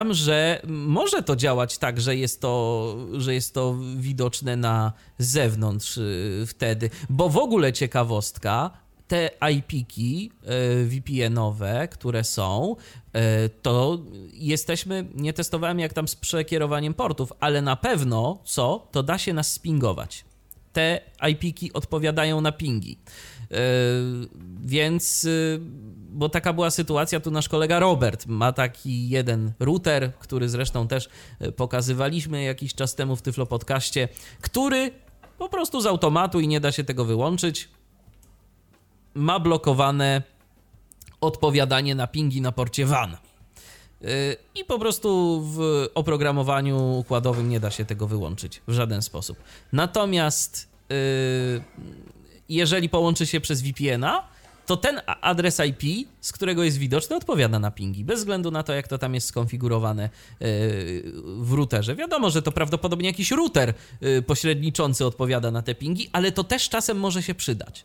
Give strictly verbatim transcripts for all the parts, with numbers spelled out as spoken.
że może to działać tak, że jest to, że jest to widoczne na zewnątrz wtedy, bo w ogóle ciekawostka, te I P-ki V P N-owe, które są, to jesteśmy, nie testowałem jak tam z przekierowaniem portów, ale na pewno, co, to da się nas spingować. Te I P-ki odpowiadają na pingi. Yy, więc, yy, bo taka była sytuacja, tu nasz kolega Robert ma taki jeden router, który zresztą też pokazywaliśmy jakiś czas temu w Tyflo Podcaście, który po prostu z automatu i nie da się tego wyłączyć, ma blokowane odpowiadanie na pingi na porcie W A N. Yy, I po prostu w oprogramowaniu układowym nie da się tego wyłączyć w żaden sposób. Natomiast yy, jeżeli połączy się przez V P N-a, to ten adres I P, z którego jest widoczny, odpowiada na pingi, bez względu na to, jak to tam jest skonfigurowane w routerze. Wiadomo, że to prawdopodobnie jakiś router pośredniczący odpowiada na te pingi, ale to też czasem może się przydać.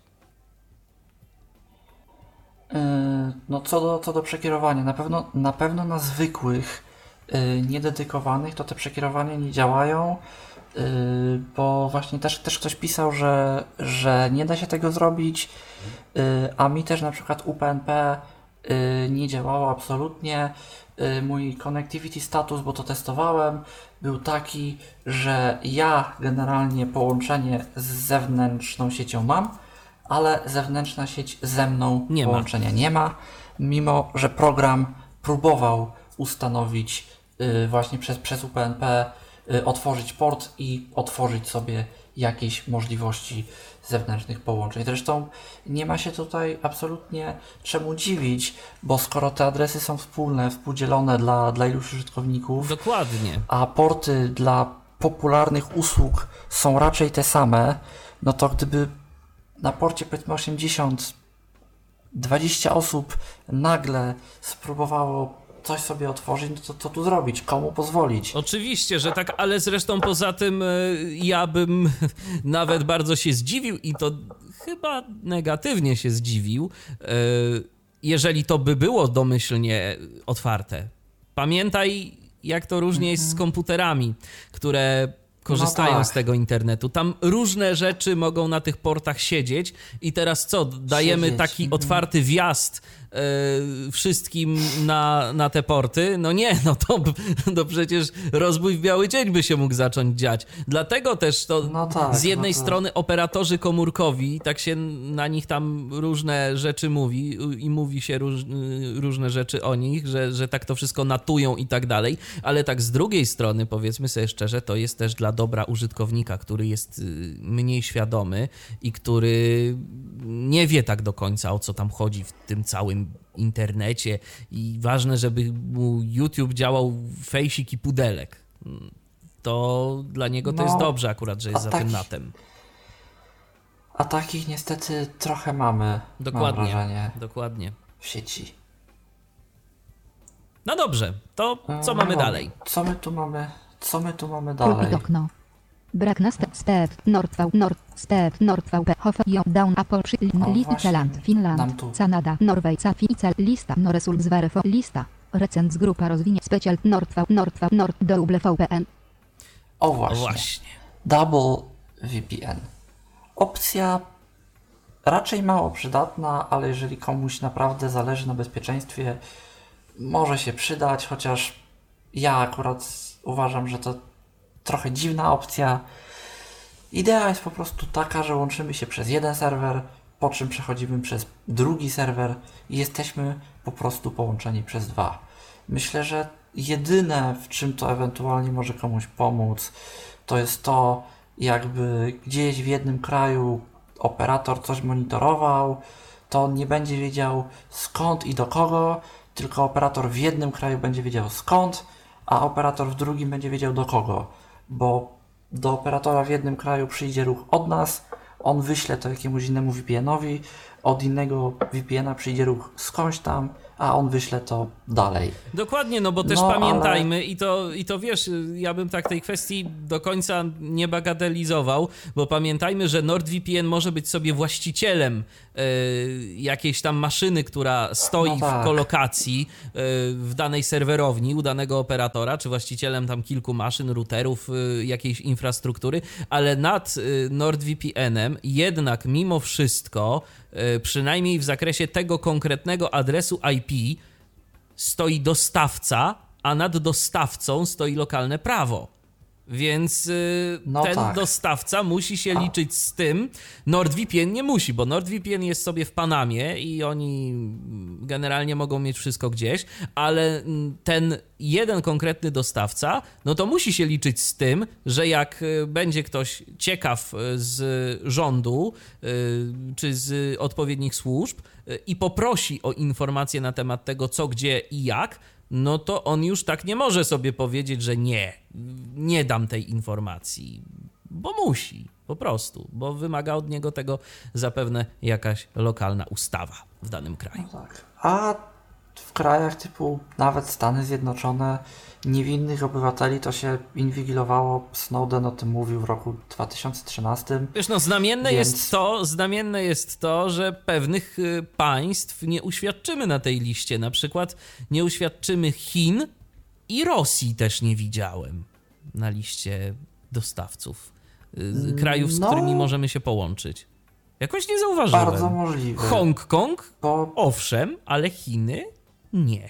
No co do, co do przekierowania, na pewno, na pewno na zwykłych, niededykowanych, to te przekierowania nie działają, bo właśnie też, też ktoś pisał, że, że nie da się tego zrobić, a mi też na przykład U P N P nie działało absolutnie. Mój connectivity status, bo to testowałem, był taki, że ja generalnie połączenie z zewnętrzną siecią mam, ale zewnętrzna sieć ze mną nie połączenia ma. nie ma, mimo że program próbował ustanowić y, właśnie przez, przez U P N P, y, otworzyć port i otworzyć sobie jakieś możliwości zewnętrznych połączeń. Zresztą nie ma się tutaj absolutnie czemu dziwić, bo skoro te adresy są wspólne, współdzielone dla, dla iluś użytkowników, dokładnie, a porty dla popularnych usług są raczej te same, no to gdyby na porcie powiedzmy osiemdziesiąt dwadzieścia osób nagle spróbowało coś sobie otworzyć, no to co tu zrobić? Komu pozwolić? Oczywiście, że tak, ale zresztą poza tym ja bym nawet bardzo się zdziwił i to chyba negatywnie się zdziwił, jeżeli to by było domyślnie otwarte. Pamiętaj, jak to różnie jest z komputerami, które korzystają no tak. z tego internetu. Tam różne rzeczy mogą na tych portach siedzieć i teraz co? Dajemy siedzieć. taki otwarty wjazd yy, wszystkim na, na te porty? No nie, no to, to przecież rozbój w biały dzień by się mógł zacząć dziać. Dlatego też to no tak, z jednej no to... strony operatorzy komórkowi, tak się na nich tam różne rzeczy mówi i mówi się róż, różne rzeczy o nich, że, że tak to wszystko natują i tak dalej, ale tak z drugiej strony, powiedzmy sobie szczerze, to jest też dla dobra użytkownika, który jest mniej świadomy i który nie wie tak do końca, o co tam chodzi w tym całym internecie i ważne, żeby mu YouTube działał fejsik i pudelek. To dla niego to no, jest dobrze akurat, że jest za taki, tym natem. A takich niestety trochę mamy, dokładnie, mam wrażenie, dokładnie. w sieci. No dobrze, to co mamy no, dalej? Co my tu mamy? Co my tu mamy dalej? Okno. Brak na step, step, Nordv, Nord, step, Nordv, Hof, Jo, Down, Apple, Litzeland, Finland, Canada, Norway, Ficel, lista, Noresult, Zwerfo, lista, Recent grupa rozwinie, Special, Nordv, Nordv, Nord, Double V P N. O właśnie. o właśnie. Double V P N. Opcja raczej mało przydatna, ale jeżeli komuś naprawdę zależy na bezpieczeństwie, może się przydać, chociaż ja akurat uważam, że to trochę dziwna opcja. Idea jest po prostu taka, że łączymy się przez jeden serwer, po czym przechodzimy przez drugi serwer i jesteśmy po prostu połączeni przez dwa. Myślę, że jedyne, w czym to ewentualnie może komuś pomóc, to jest to, jakby gdzieś w jednym kraju operator coś monitorował, to on nie będzie wiedział skąd i do kogo, tylko operator w jednym kraju będzie wiedział skąd, a operator w drugim będzie wiedział do kogo, bo do operatora w jednym kraju przyjdzie ruch od nas, on wyśle to jakiemuś innemu V P N-owi, od innego V P N a przyjdzie ruch skądś tam, a on wyśle to dalej. Dokładnie, no bo też no, pamiętajmy ale... i, to, i to wiesz, ja bym tak tej kwestii do końca nie bagatelizował, bo pamiętajmy, że NordVPN może być sobie właścicielem y, jakiejś tam maszyny, która stoi no tak. w kolokacji y, w danej serwerowni u danego operatora, czy właścicielem tam kilku maszyn, routerów, y, jakiejś infrastruktury, ale nad y, NordVPN-em jednak mimo wszystko, y, przynajmniej w zakresie tego konkretnego adresu I P, stoi dostawca, a nad dostawcą stoi lokalne prawo. Więc yy, no ten tak. dostawca musi się a. liczyć z tym. NordVPN nie musi, bo NordVPN jest sobie w Panamie i oni generalnie mogą mieć wszystko gdzieś, ale ten jeden konkretny dostawca, no to musi się liczyć z tym, że jak będzie ktoś ciekaw z rządu yy, czy z odpowiednich służb yy, i poprosi o informacje na temat tego, co, gdzie i jak, no to on już tak nie może sobie powiedzieć, że nie, nie dam tej informacji, bo musi, po prostu, bo wymaga od niego tego zapewne jakaś lokalna ustawa w danym kraju. No tak. A w krajach typu nawet Stany Zjednoczone niewinnych obywateli to się inwigilowało. Snowden o tym mówił w roku dwa tysiące trzynastym. Wiesz, no znamienne, więc... jest to, znamienne jest to, że pewnych państw nie uświadczymy na tej liście. Na przykład nie uświadczymy Chin i Rosji też nie widziałem na liście dostawców. Krajów, z no, którymi możemy się połączyć. Jakoś nie zauważyłem. Bardzo możliwe. Hongkong? Bo... Owszem, ale Chiny? Nie.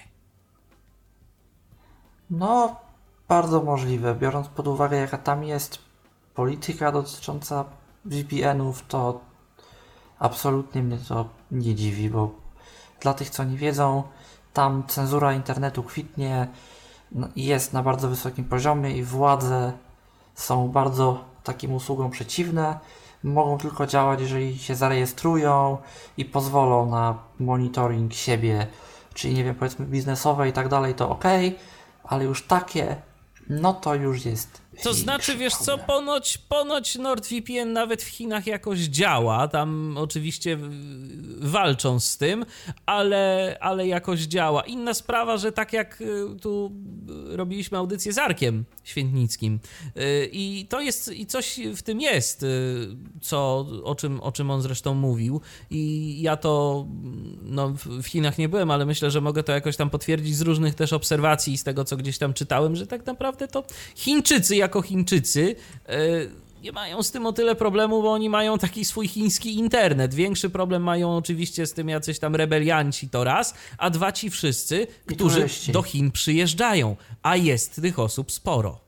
No, bardzo możliwe. Biorąc pod uwagę, jaka tam jest polityka dotycząca V P N-ów, to absolutnie mnie to nie dziwi, bo dla tych, co nie wiedzą, tam cenzura internetu kwitnie, jest na bardzo wysokim poziomie i władze są bardzo takim usługom przeciwne. Mogą tylko działać, jeżeli się zarejestrują i pozwolą na monitoring siebie, czyli nie wiem, powiedzmy biznesowe i tak dalej, to ok, ale już takie, no to już jest. To znaczy, wiesz co, ponoć, ponoć NordVPN nawet w Chinach jakoś działa, tam oczywiście walczą z tym, ale, ale jakoś działa. Inna sprawa, że tak jak tu robiliśmy audycję z Arkiem Świętnickim i to jest, i coś w tym jest, co, o czym, o czym on zresztą mówił i ja to, no w Chinach nie byłem, ale myślę, że mogę to jakoś tam potwierdzić z różnych też obserwacji i z tego, co gdzieś tam czytałem, że tak naprawdę to Chińczycy jako Chińczycy nie mają z tym o tyle problemu, bo oni mają taki swój chiński internet. Większy problem mają oczywiście z tym jacyś tam rebelianci, to raz, a dwa ci wszyscy, którzy do Chin przyjeżdżają, a jest tych osób sporo.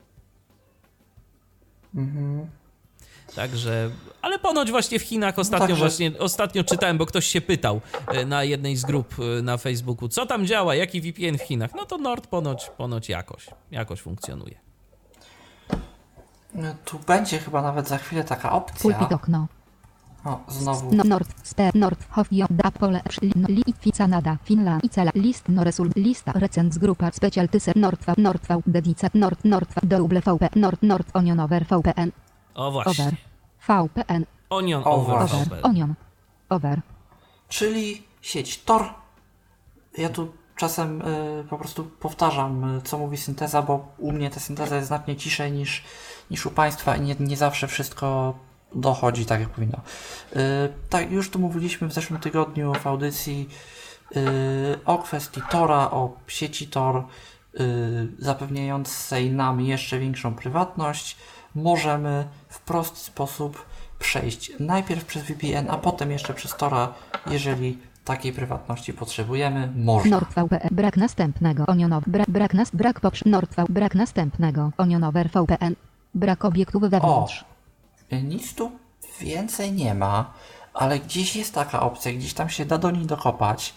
Mhm. Także, ale ponoć właśnie w Chinach ostatnio no właśnie, ostatnio czytałem, bo ktoś się pytał na jednej z grup na Facebooku, co tam działa, jaki V P N w Chinach. No to Nord ponoć, ponoć jakoś, jakoś funkcjonuje. Tu będzie chyba nawet za chwilę taka opcja. Pulpit okno. O, znowu. No, Nord, Ste, Nord, Hofio, Dapole, Litwi, Canada, Finland, Icela, List, Noresul, Lista, Recens, Grupa, Special, Tyser, Nordva, Nordva, Dedica, Nord, Nordva, Double V P, Nord, Nord, Onion, Over, V P N. O właśnie. Over, V P N. Onion, Over, over, over, Onion, Over. Czyli sieć Tor. Ja tu czasem y, po prostu powtarzam, y, co mówi synteza, bo u mnie ta synteza jest znacznie ciszej niż, niż u Państwa i nie, nie zawsze wszystko dochodzi tak, jak powinno. Y, tak, już tu mówiliśmy w zeszłym tygodniu w audycji y, o kwestii Tora, o sieci Tor, y, zapewniającej nam jeszcze większą prywatność. Możemy w prosty sposób przejść najpierw przez V P N, a potem jeszcze przez Tora, jeżeli takiej prywatności potrzebujemy. Można. NordVPN, brak następnego onionowy, brak, brak, nas, brak poprzez NordV, brak następnego onionowy V P N, brak obiektów wewnątrz. O, nic tu więcej nie ma, ale gdzieś jest taka opcja, gdzieś tam się da do niej dokopać,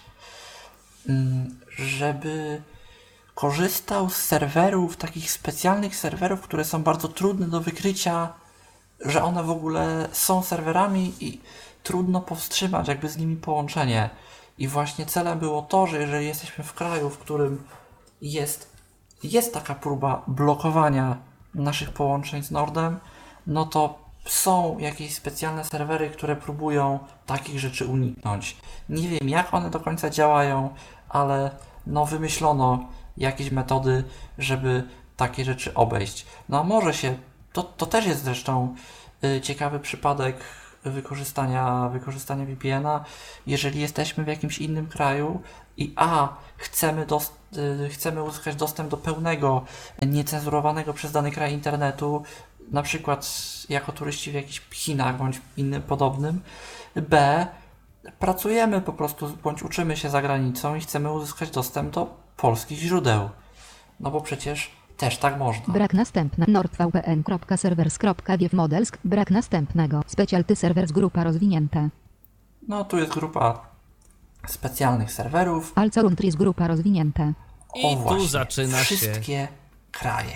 żeby korzystał z serwerów, takich specjalnych serwerów, które są bardzo trudne do wykrycia, że one w ogóle są serwerami i trudno powstrzymać jakby z nimi połączenie. I właśnie celem było to, że jeżeli jesteśmy w kraju, w którym jest, jest taka próba blokowania naszych połączeń z Nordem, no to są jakieś specjalne serwery, które próbują takich rzeczy uniknąć. Nie wiem, jak one do końca działają, ale no wymyślono jakieś metody, żeby takie rzeczy obejść. No a może się, to, to też jest zresztą y, ciekawy przypadek wykorzystania, wykorzystania V P N-a, jeżeli jesteśmy w jakimś innym kraju i a, chcemy, dos- y, chcemy uzyskać dostęp do pełnego, niecenzurowanego przez dany kraj internetu, na przykład jako turyści w jakichś Chinach bądź innym podobnym, b, pracujemy po prostu, bądź uczymy się za granicą i chcemy uzyskać dostęp do polskich źródeł. No bo przecież też tak można. Brak następne. nordvpn.servers.viewmodels. Brak następnego. Specialty servers grupa rozwinięte. No tu jest grupa specjalnych serwerów. Alcoruntries grupa rozwinięte. I O tu właśnie, zaczyna się. wszystkie kraje.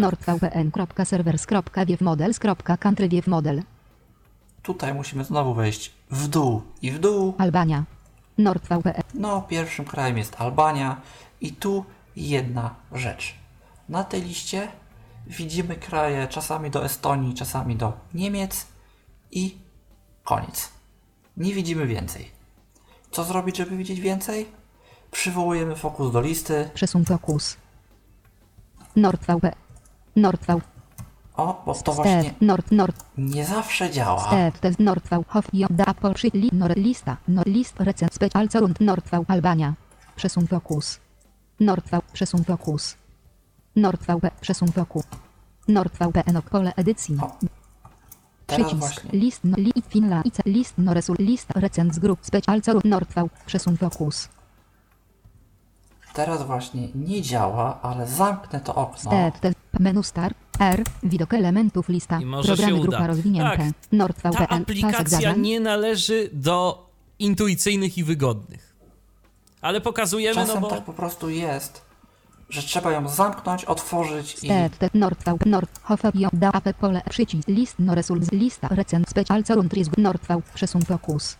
nordvpn.servers.viewmodels.countryviewmodel. Tutaj musimy znowu wejść w dół i w dół. Albania. NordVPN. No, pierwszym krajem jest Albania i tu jedna rzecz. Na tej liście widzimy kraje czasami do Estonii, czasami do Niemiec i koniec. Nie widzimy więcej. Co zrobić, żeby widzieć więcej? Przywołujemy fokus do listy. Przesuń fokus. NordVP. NordV. O, bo to Step. właśnie Nord. Nord. nie zawsze działa. Step. Test. NordV. Hof. Joda. Apple. Li. Nord. Lista. Nord. List. Recent. Spec. Alcorund. NordV. Albania. Przesuń fokus. NordV. Przesuń fokus. NordVP. Przesuń fokus. NordVPN. Pole edycji. O, teraz Przycisk. właśnie. List. No. Li. Finla. Ice. List. No. Resul. List. Recent z grup. Spec. Alcorund. NordV. Przesuń fokus. Teraz właśnie nie działa, ale zamknę to okno. Step. Test. Menu Start. R. Widok elementów. Lista. I może Programy się grupa uda. rozwinięte. Tak, NordVPN. Ta Pasek aplikacja zadań. nie należy do intuicyjnych i wygodnych. Ale pokazujemy, Czasem no bo... tak po prostu jest, że trzeba ją zamknąć, otworzyć i... Step. Test. NordV. Nord. Hofe. Joda. Ape. Pole. Przycisk. List. No. Resul. Lista. Recent. Spec. Alcorund. NordV. Przesuń fokus.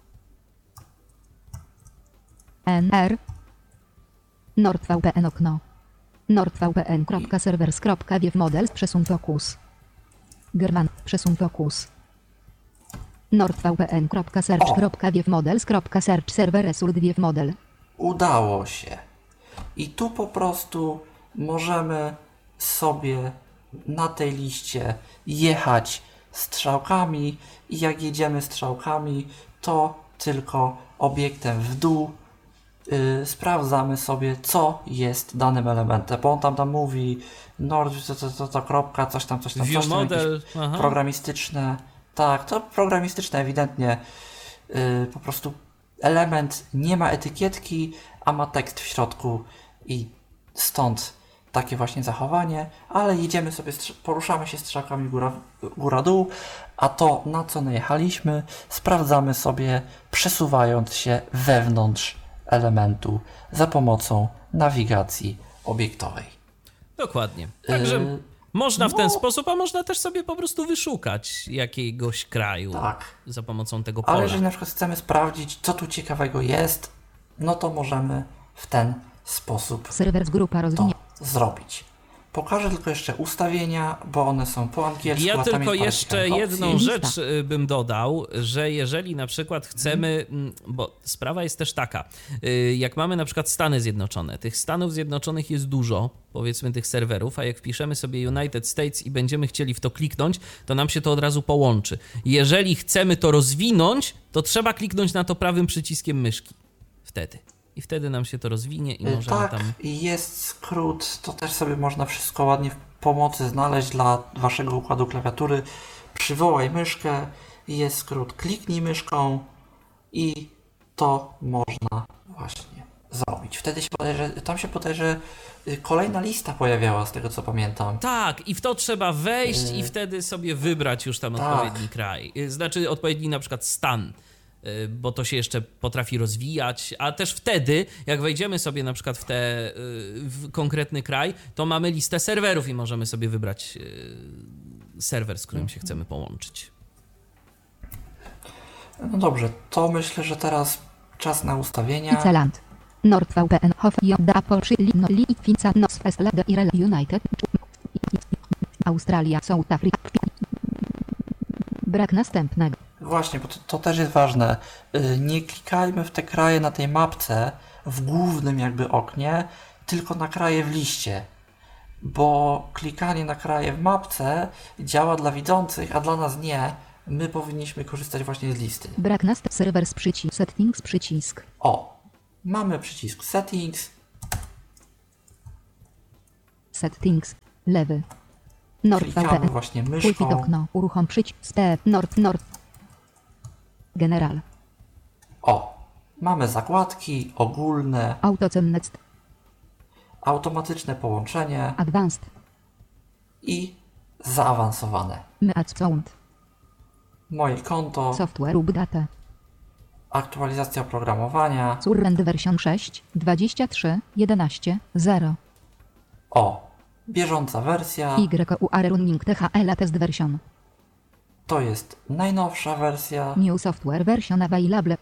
N R. NordVPN okno. nordvpn.servers.viewmodels. Przesuń fokus. German. Przesuń fokus. nordvpn.search.viewmodels.search server result viewmodel. Udało się. I tu po prostu możemy sobie na tej liście jechać strzałkami i jak jedziemy strzałkami, to tylko obiektem w dół yy, sprawdzamy sobie, co jest danym elementem, bo on tam tam mówi nord, to, to, to, to kropka, coś tam, coś tam, coś tam, Viewmodel, jakieś programistyczne. Tak, to programistyczne ewidentnie. Yy, po prostu element nie ma etykietki, a ma tekst w środku i stąd takie właśnie zachowanie, ale jedziemy sobie, poruszamy się strzałkami góra, góra-dół, a to, na co najechaliśmy, sprawdzamy sobie, przesuwając się wewnątrz elementu za pomocą nawigacji obiektowej. Dokładnie. Także Yy, można w ten no. sposób, a można też sobie po prostu wyszukać jakiegoś kraju Tak. za pomocą tego pola. Ale jeżeli na przykład chcemy sprawdzić, co tu ciekawego jest, no to możemy w ten sposób Serwer z grupa to rozwinięta. zrobić. Pokażę tylko jeszcze ustawienia, bo one są po angielsku. Ja a tam tylko jest parę jeszcze ciekawych jedną opcji. rzecz y, bym dodał, że jeżeli na przykład chcemy, mm, bo sprawa jest też taka, y, jak mamy na przykład Stany Zjednoczone, tych Stanów Zjednoczonych jest dużo, powiedzmy tych serwerów, a jak wpiszemy sobie United States i będziemy chcieli w to kliknąć, to nam się to od razu połączy. Jeżeli chcemy to rozwinąć, to trzeba kliknąć na to prawym przyciskiem myszki. Wtedy. I wtedy nam się to rozwinie i Y, możemy Tak, tam... i jest skrót, to też sobie można wszystko ładnie w pomocy znaleźć dla waszego układu klawiatury. Przywołaj myszkę, jest skrót, kliknij myszką i to można właśnie zrobić. Wtedy się podaje, że tam się podaje, że y, kolejna lista pojawiała, z tego co pamiętam. Tak, i w to trzeba wejść i wtedy sobie wybrać już tam tak. odpowiedni kraj. Y, Znaczy odpowiedni na przykład stan, y, bo to się jeszcze potrafi rozwijać, a też wtedy, jak wejdziemy sobie na przykład w, te, y, w konkretny kraj, to mamy listę serwerów i możemy sobie wybrać y, serwer, z którym się chcemy połączyć. No dobrze, to myślę, że teraz czas na ustawienia. Iceland. NordVPN. Hof. Joda. Apple. Li. No. Li. Finca. Nos. Estlade. Irel. United. Australia. South Africa. Brak następnego. Właśnie, bo to, to też jest ważne. Nie klikajmy w te kraje na tej mapce w głównym jakby oknie, tylko na kraje w liście. Bo klikanie na kraje w mapce działa dla widzących, a dla nas nie. My powinniśmy korzystać właśnie z listy. Brak nast serwers przycisk settings przycisk. O, mamy przycisk settings. Settings. Lewy. Klikamy NordVPN. właśnie Pulpit myszką. okno. Uruchom przycisk. Step. Nord. Nord. General. O, mamy zakładki ogólne, Autocemnet. automatyczne połączenie Advanced. i zaawansowane. Meac sound. Moje konto, Software update. aktualizacja oprogramowania. Current version sześć. dwadzieścia trzy. jedenaście. zero. O, bieżąca wersja. Y U R running T H L test version. To jest najnowsza wersja. New software version available.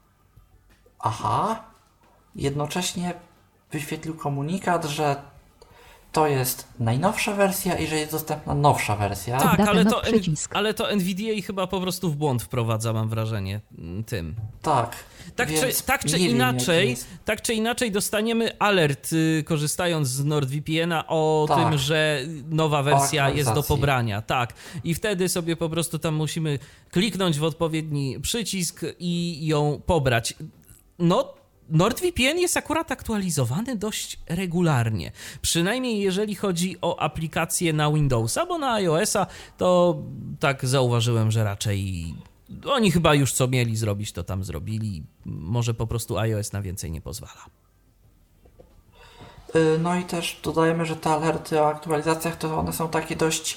Aha. Jednocześnie wyświetlił komunikat, że to jest najnowsza wersja i że jest dostępna nowsza wersja. Tak, Data ale not to, przycisk. ale to N V D A chyba po prostu w błąd wprowadza, mam wrażenie, tym. Tak. Tak czy, więc tak, czy nie wiem, inaczej, jaki jest- tak czy inaczej dostaniemy alert, y, korzystając z NordVPN-a, o Tak. tym, że nowa wersja jest do aktualizacji. pobrania. Tak. I wtedy sobie po prostu tam musimy kliknąć w odpowiedni przycisk i ją pobrać. No, NordVPN jest akurat aktualizowany dość regularnie. Przynajmniej jeżeli chodzi o aplikacje na Windowsa, bo na iOS-a to tak zauważyłem, że raczej oni chyba już co mieli zrobić, to tam zrobili. Może po prostu iOS na więcej nie pozwala. Y, No i też dodajemy, że te alerty o aktualizacjach to one są takie dość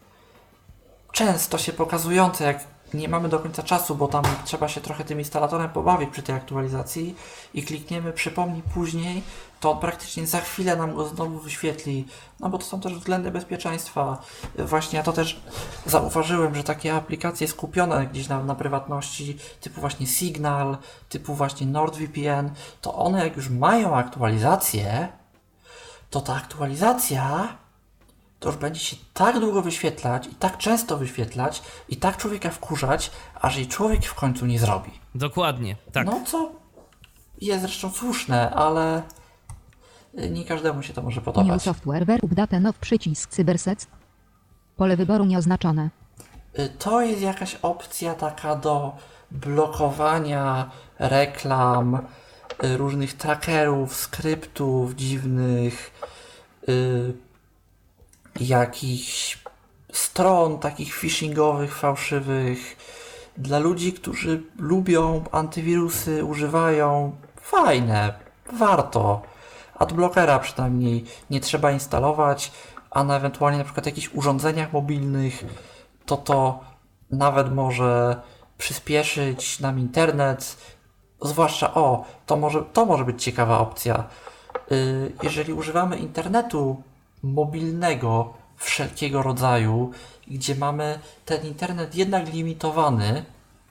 często się pokazujące, jak nie mamy do końca czasu, bo tam trzeba się trochę tym instalatorem pobawić przy tej aktualizacji i klikniemy przypomnij później, to on praktycznie za chwilę nam go znowu wyświetli, no bo to są też względy bezpieczeństwa. Właśnie ja to też zauważyłem, że takie aplikacje skupione gdzieś na, na prywatności, typu właśnie Signal, typu właśnie NordVPN, to one jak już mają aktualizację, to ta aktualizacja to już będzie się tak długo wyświetlać i tak często wyświetlać i tak człowieka wkurzać, aż jej człowiek w końcu nie zrobi. Dokładnie, tak. No co jest zresztą słuszne, ale nie każdemu się to może New podobać. software ver update now przycisk cybersec. Pole wyboru nieoznaczone. Y, To jest jakaś opcja taka do blokowania reklam, y, różnych trackerów, skryptów dziwnych, y, jakichś stron takich phishingowych, fałszywych. Dla ludzi, którzy lubią antywirusy, używają, fajne, warto. Adblockera przynajmniej nie trzeba instalować, a na ewentualnie na przykład jakichś urządzeniach mobilnych, to to nawet może przyspieszyć nam internet. Zwłaszcza, o, to może, to może być ciekawa opcja. Yy, jeżeli używamy internetu mobilnego wszelkiego rodzaju, gdzie mamy ten internet jednak limitowany,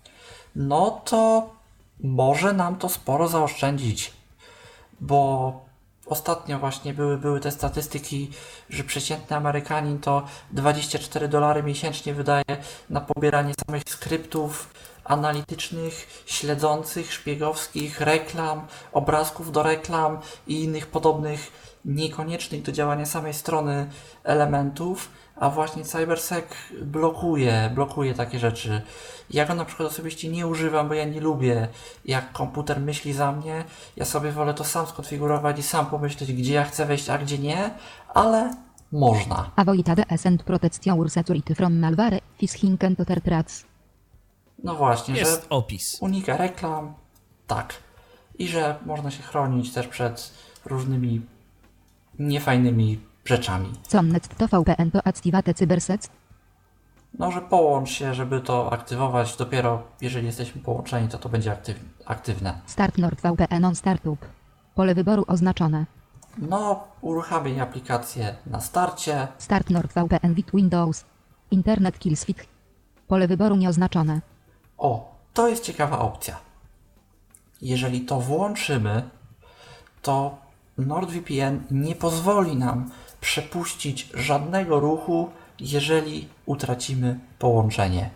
no to może nam to sporo zaoszczędzić, bo ostatnio właśnie były, były te statystyki, że przeciętny Amerykanin to dwadzieścia cztery dolary miesięcznie wydaje na pobieranie samych skryptów analitycznych, śledzących, szpiegowskich, reklam, obrazków do reklam i innych podobnych niekoniecznych do działania samej strony elementów, a właśnie CyberSec blokuje, blokuje takie rzeczy. Ja go na przykład osobiście nie używam, bo ja nie lubię, jak komputer myśli za mnie. Ja sobie wolę to sam skonfigurować i sam pomyśleć, gdzie ja chcę wejść, a gdzie nie, ale można. Avoid A D S and protection or security from malware, phishing and other threats. No właśnie, Jest że opis. unika reklam, tak. I że można się chronić też przed różnymi niefajnymi rzeczami. Comnet to V P N to activate cybersec. No, że połącz się, żeby to aktywować. Dopiero jeżeli jesteśmy połączeni, to to będzie aktyw aktywne. Start NordVPN on startup. Pole wyboru oznaczone. No, uruchamiaj aplikację na starcie. Start NordVPN with Windows. Internet kills fit. Pole wyboru nieoznaczone. O, to jest ciekawa opcja. Jeżeli to włączymy, to NordVPN nie pozwoli nam przepuścić żadnego ruchu, jeżeli utracimy połączenie.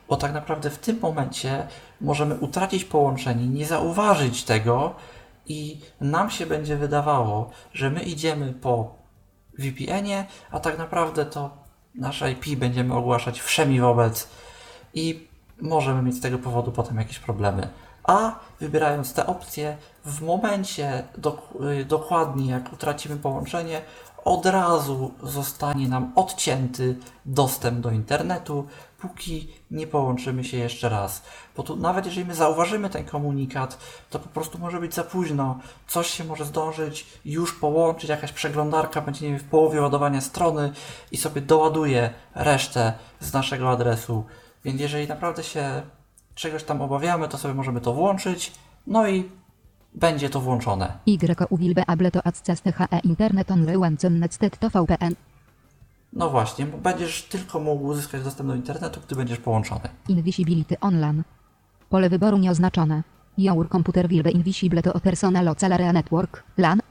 bo tak naprawdę w tym momencie możemy utracić połączenie, nie zauważyć tego i nam się będzie wydawało, że my idziemy po V P N-ie, a tak naprawdę to nasze I P będziemy ogłaszać wszemi wobec i możemy mieć z tego powodu potem jakieś problemy. A wybierając te opcje, w momencie dok- dokładnie jak utracimy połączenie, od razu zostanie nam odcięty dostęp do internetu, póki nie połączymy się jeszcze raz. Bo tu nawet jeżeli my zauważymy ten komunikat, to po prostu może być za późno. Coś się może zdążyć już połączyć, jakaś przeglądarka będzie, nie wiem, w połowie ładowania strony i sobie doładuje resztę z naszego adresu. Więc jeżeli naprawdę się czegoś tam obawiamy, to sobie możemy to włączyć, no i będzie to włączone. Y uwilbe ableto access the internet only when connected to V P N. No właśnie, bo będziesz tylko mógł uzyskać dostęp do internetu, gdy będziesz połączony. Invisibility online. Pole wyboru nieoznaczone. Your computer will be invisible to a personal local area network, LAN.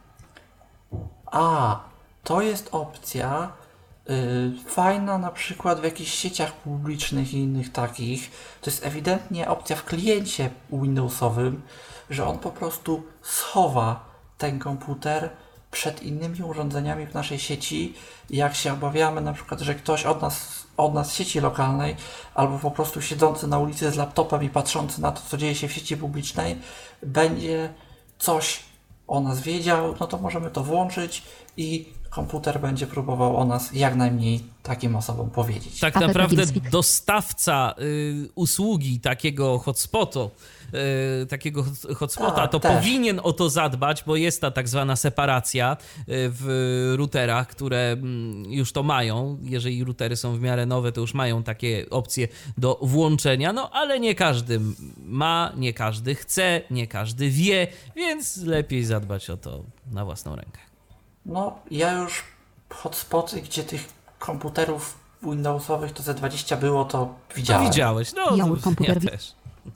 A, to jest opcja yy, fajna na przykład w jakichś sieciach publicznych i innych takich. To jest ewidentnie opcja w kliencie Windowsowym, że on po prostu schowa ten komputer przed innymi urządzeniami w naszej sieci. Jak się obawiamy na przykład, że ktoś od nas, od nas z sieci lokalnej albo po prostu siedzący na ulicy z laptopem i patrzący na to, co dzieje się w sieci publicznej, będzie coś o nas wiedział, no to możemy to włączyć i komputer będzie próbował o nas jak najmniej takim osobom powiedzieć. Tak naprawdę dostawca y, usługi takiego hotspotu, y, takiego hotspota, tak, to też powinien o to zadbać, bo jest ta tak zwana separacja y, w routerach, które y, już to mają. Jeżeli routery są w miarę nowe, to już mają takie opcje do włączenia, no ale nie każdy ma, nie każdy chce, nie każdy wie, więc lepiej zadbać o to na własną rękę. No, ja już hotspoty, gdzie tych komputerów Windowsowych to ze dwadzieścia było, to widziałem. No widziałeś, no ja, ja też.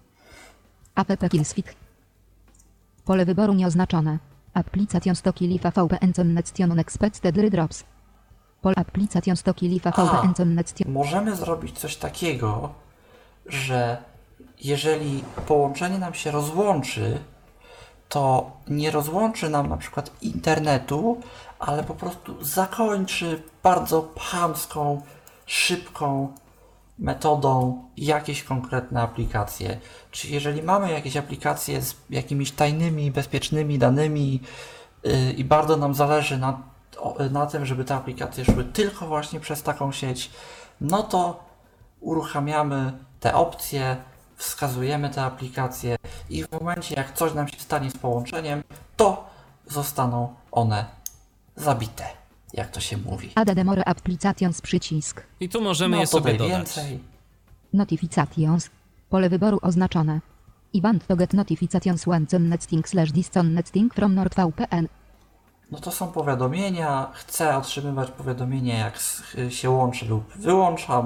App Killswitch. Pole wyboru nieoznaczone. Application stock lifa V P N connection expected drops. Pole application stock lifa V P N connection. Możemy zrobić coś takiego, że jeżeli połączenie nam się rozłączy, to nie rozłączy nam na przykład internetu, ale po prostu zakończy bardzo chamską, szybką metodą jakieś konkretne aplikacje. Czyli jeżeli mamy jakieś aplikacje z jakimiś tajnymi, bezpiecznymi danymi yy, i bardzo nam zależy na, na tym, żeby te aplikacje szły tylko właśnie przez taką sieć, no to uruchamiamy te opcje, wskazujemy te aplikacje i w momencie, jak coś nam się stanie z połączeniem, to zostaną one zabite, jak to się mówi. Add more applications przycisk. I tu możemy no, je sobie dodać. Więcej. Notifications. Pole wyboru oznaczone. I want to get notifications when connecting slash disconnecting from NordVPN. No to są powiadomienia. Chcę otrzymywać powiadomienia, jak się łączę lub wyłączam.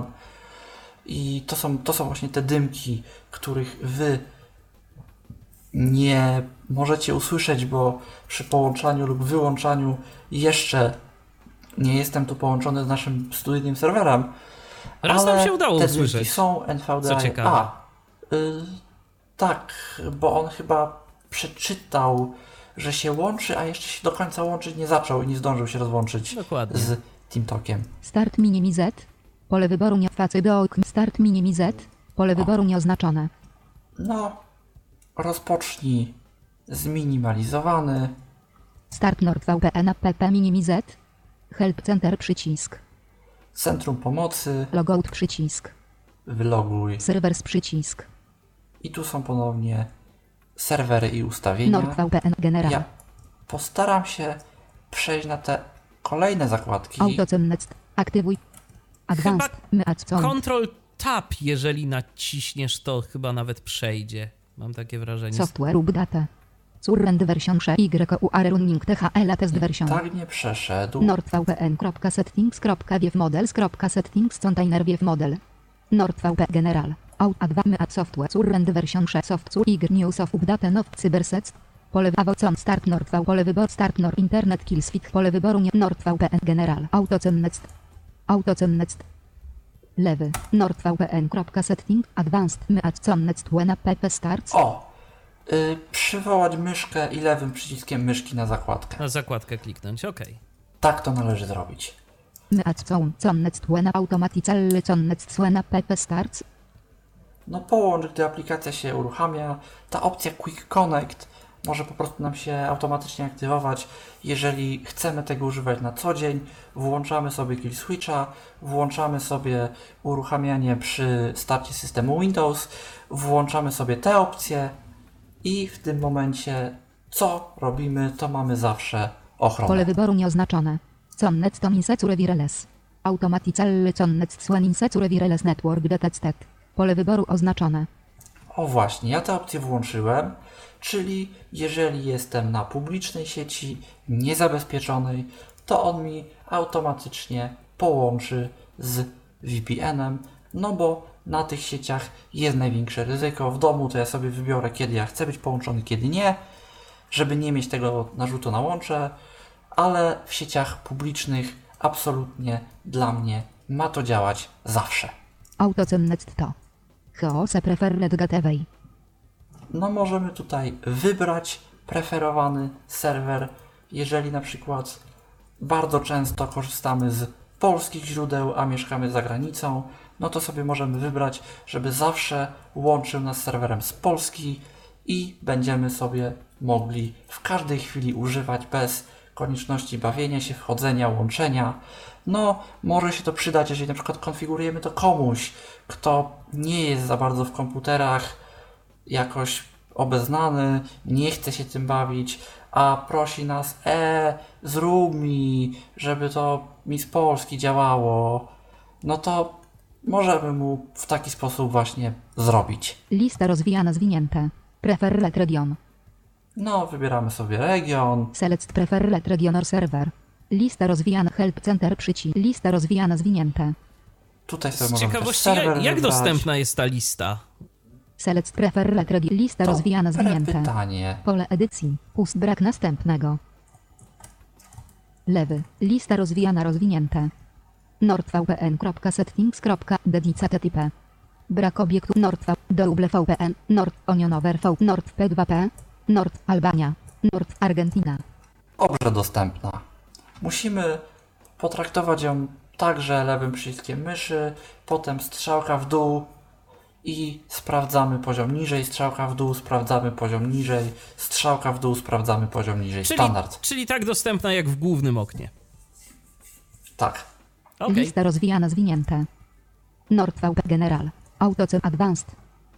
I to są, to są właśnie te dymki, których wy nie możecie usłyszeć, bo przy połączaniu lub wyłączaniu jeszcze nie jestem tu połączony z naszym studyjnym serwerem. Raz ale nam się udało te usłyszeć. Są N V D A. Co ciekawe. A, y, tak, bo on chyba przeczytał, że się łączy, a jeszcze się do końca łączyć nie zaczął i nie zdążył się rozłączyć Dokładnie. z TeamTalkiem. Start minimiz. Pole wyboru nie Start minimiz. Pole wyboru nieoznaczone. No, rozpocznij zminimalizowany. Start NordVPN app minimiz. Help Center przycisk. Centrum pomocy. Logout przycisk. Wyloguj. Serwers przycisk. I tu są ponownie serwery i ustawienia. NordVPN general. Ja postaram się przejść na te kolejne zakładki. Autoconnect. Aktywuj. Advanced. Control Tab, jeżeli naciśniesz, to chyba nawet przejdzie. Mam takie wrażenie. Software update. Current version Y U R running T H L test version. Tak nie przeszedł. nordvpn.settings.viewmodels.settings container viewmodel. NordVPN general. Out advance at software current version software Y news of update of cybersets. Pole awocon start NordV pole wyboru start Nord internet killswitch pole wyboru nie NordVPN general. Autoconnect. Autoconnect. Lewy. NordVPN.setting advanced myadconnect when app starts. O! Yy, przywołać myszkę i lewym przyciskiem myszki na zakładkę. Na zakładkę kliknąć, ok. Tak to należy zrobić. Myadconnect when automatically connect when app starts. No połącz, gdy aplikacja się uruchamia. Ta opcja Quick Connect może po prostu nam się automatycznie aktywować. Jeżeli chcemy tego używać na co dzień, włączamy sobie kill switcha, włączamy sobie uruchamianie przy starcie systemu Windows, włączamy sobie te opcje i w tym momencie co robimy, to mamy zawsze ochronę. Pole wyboru nieoznaczone. Connect to insecure wireless. Automatically connect when insecure wireless network detected. Pole wyboru oznaczone. O właśnie, ja tę opcję włączyłem, czyli jeżeli jestem na publicznej sieci, niezabezpieczonej, to on mi automatycznie połączy z V P N-em, no bo na tych sieciach jest największe ryzyko. W domu to ja sobie wybiorę, kiedy ja chcę być połączony, kiedy nie, żeby nie mieć tego narzutu na łącze, ale w sieciach publicznych absolutnie dla mnie ma to działać zawsze. Autoconnect to. Host preferred gateway. No możemy tutaj wybrać preferowany serwer. Jeżeli na przykład bardzo często korzystamy z polskich źródeł, a mieszkamy za granicą, no to sobie możemy wybrać, żeby zawsze łączył nas z serwerem z Polski i będziemy sobie mogli w każdej chwili używać bez konieczności bawienia się, wchodzenia, łączenia. No, może się to przydać, jeżeli na przykład konfigurujemy to komuś, kto nie jest za bardzo w komputerach jakoś obeznany, nie chce się tym bawić, a prosi nas, e, zrób mi, żeby to mi z Polski działało, no to możemy mu w taki sposób właśnie zrobić. Lista rozwijana zwinięte. Preferred region. No, wybieramy sobie region. Select preferred region or server. Lista rozwijana help center przycisk. Lista rozwijana zwinięte. Tutaj sobie Z możemy też ciekawości, serwer jak, jak wybrać. dostępna jest ta lista? Select preferred region. Lista To rozwijana zwinięte. pytanie. Pole edycji. Pust brak następnego. Lewy. Lista rozwijana rozwinięte. nordvpn.settings.dedicated. Brak obiektu nordv. Double V P N. Nord Onionover V. Nord P dwa P. Nord Albania. Nord Argentina. Dobrze dostępna. Musimy potraktować ją także lewym przyciskiem myszy, potem strzałka w dół i sprawdzamy poziom niżej, strzałka w dół, sprawdzamy poziom niżej, strzałka w dół, sprawdzamy poziom niżej. Czyli, Standard. czyli tak dostępna jak w głównym oknie. Tak. Okej. Lista rozwijana zwinięte. NordVP General. AutoCen Advanced.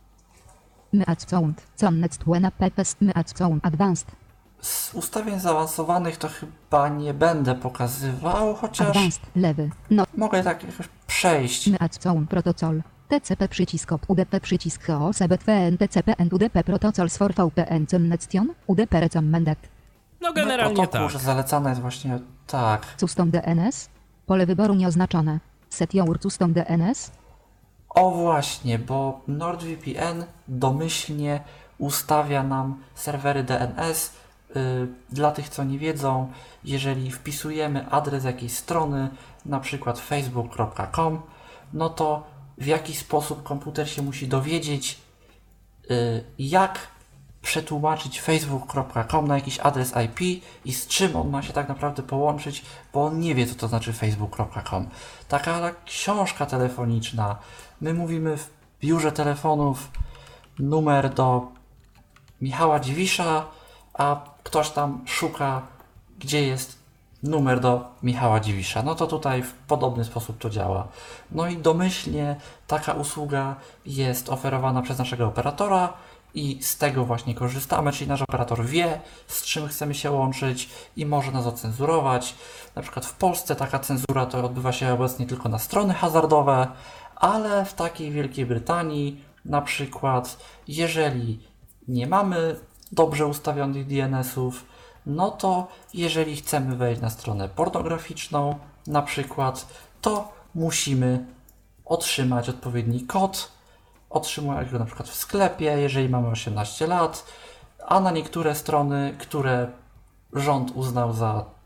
Myadz Sound. Connect when app Myadz Sound Advanced. Z ustawień zaawansowanych to chyba nie będę pokazywał, chociaż Advanced. Lewy. No. mogę tak jakoś przejść. Myadz Sound Protocol. T C P przycisk op. U D P przycisk H O S B T N T C P N U D P Protocols for V P N Connection. U D P recommended. No generalnie no, protokół, tak. że zalecane jest właśnie tak. Custom D N S. Pole wyboru nieoznaczone. Set your custom D N S. O właśnie, bo NordVPN domyślnie ustawia nam serwery D N S. Yy, dla tych, co nie wiedzą, jeżeli wpisujemy adres jakiejś strony, na przykład facebook kropka com, no to w jaki sposób komputer się musi dowiedzieć, yy, jak przetłumaczyć facebook kropka com na jakiś adres I P i z czym on ma się tak naprawdę połączyć, bo on nie wie, co to znaczy facebook kropka com. Taka książka telefoniczna. My mówimy w biurze telefonów numer do Michała Dziwisza, a ktoś tam szuka, gdzie jest numer do Michała Dziwisza. No to tutaj w podobny sposób to działa. No i domyślnie taka usługa jest oferowana przez naszego operatora i z tego właśnie korzystamy, czyli nasz operator wie, z czym chcemy się łączyć i może nas ocenzurować. Na przykład w Polsce taka cenzura to odbywa się obecnie tylko na strony hazardowe, ale w takiej Wielkiej Brytanii na przykład, jeżeli nie mamy dobrze ustawionych D N S-ów, no to jeżeli chcemy wejść na stronę pornograficzną na przykład, to musimy otrzymać odpowiedni kod, otrzymujemy go na przykład w sklepie, jeżeli mamy osiemnaście lat, a na niektóre strony, które rząd uznał za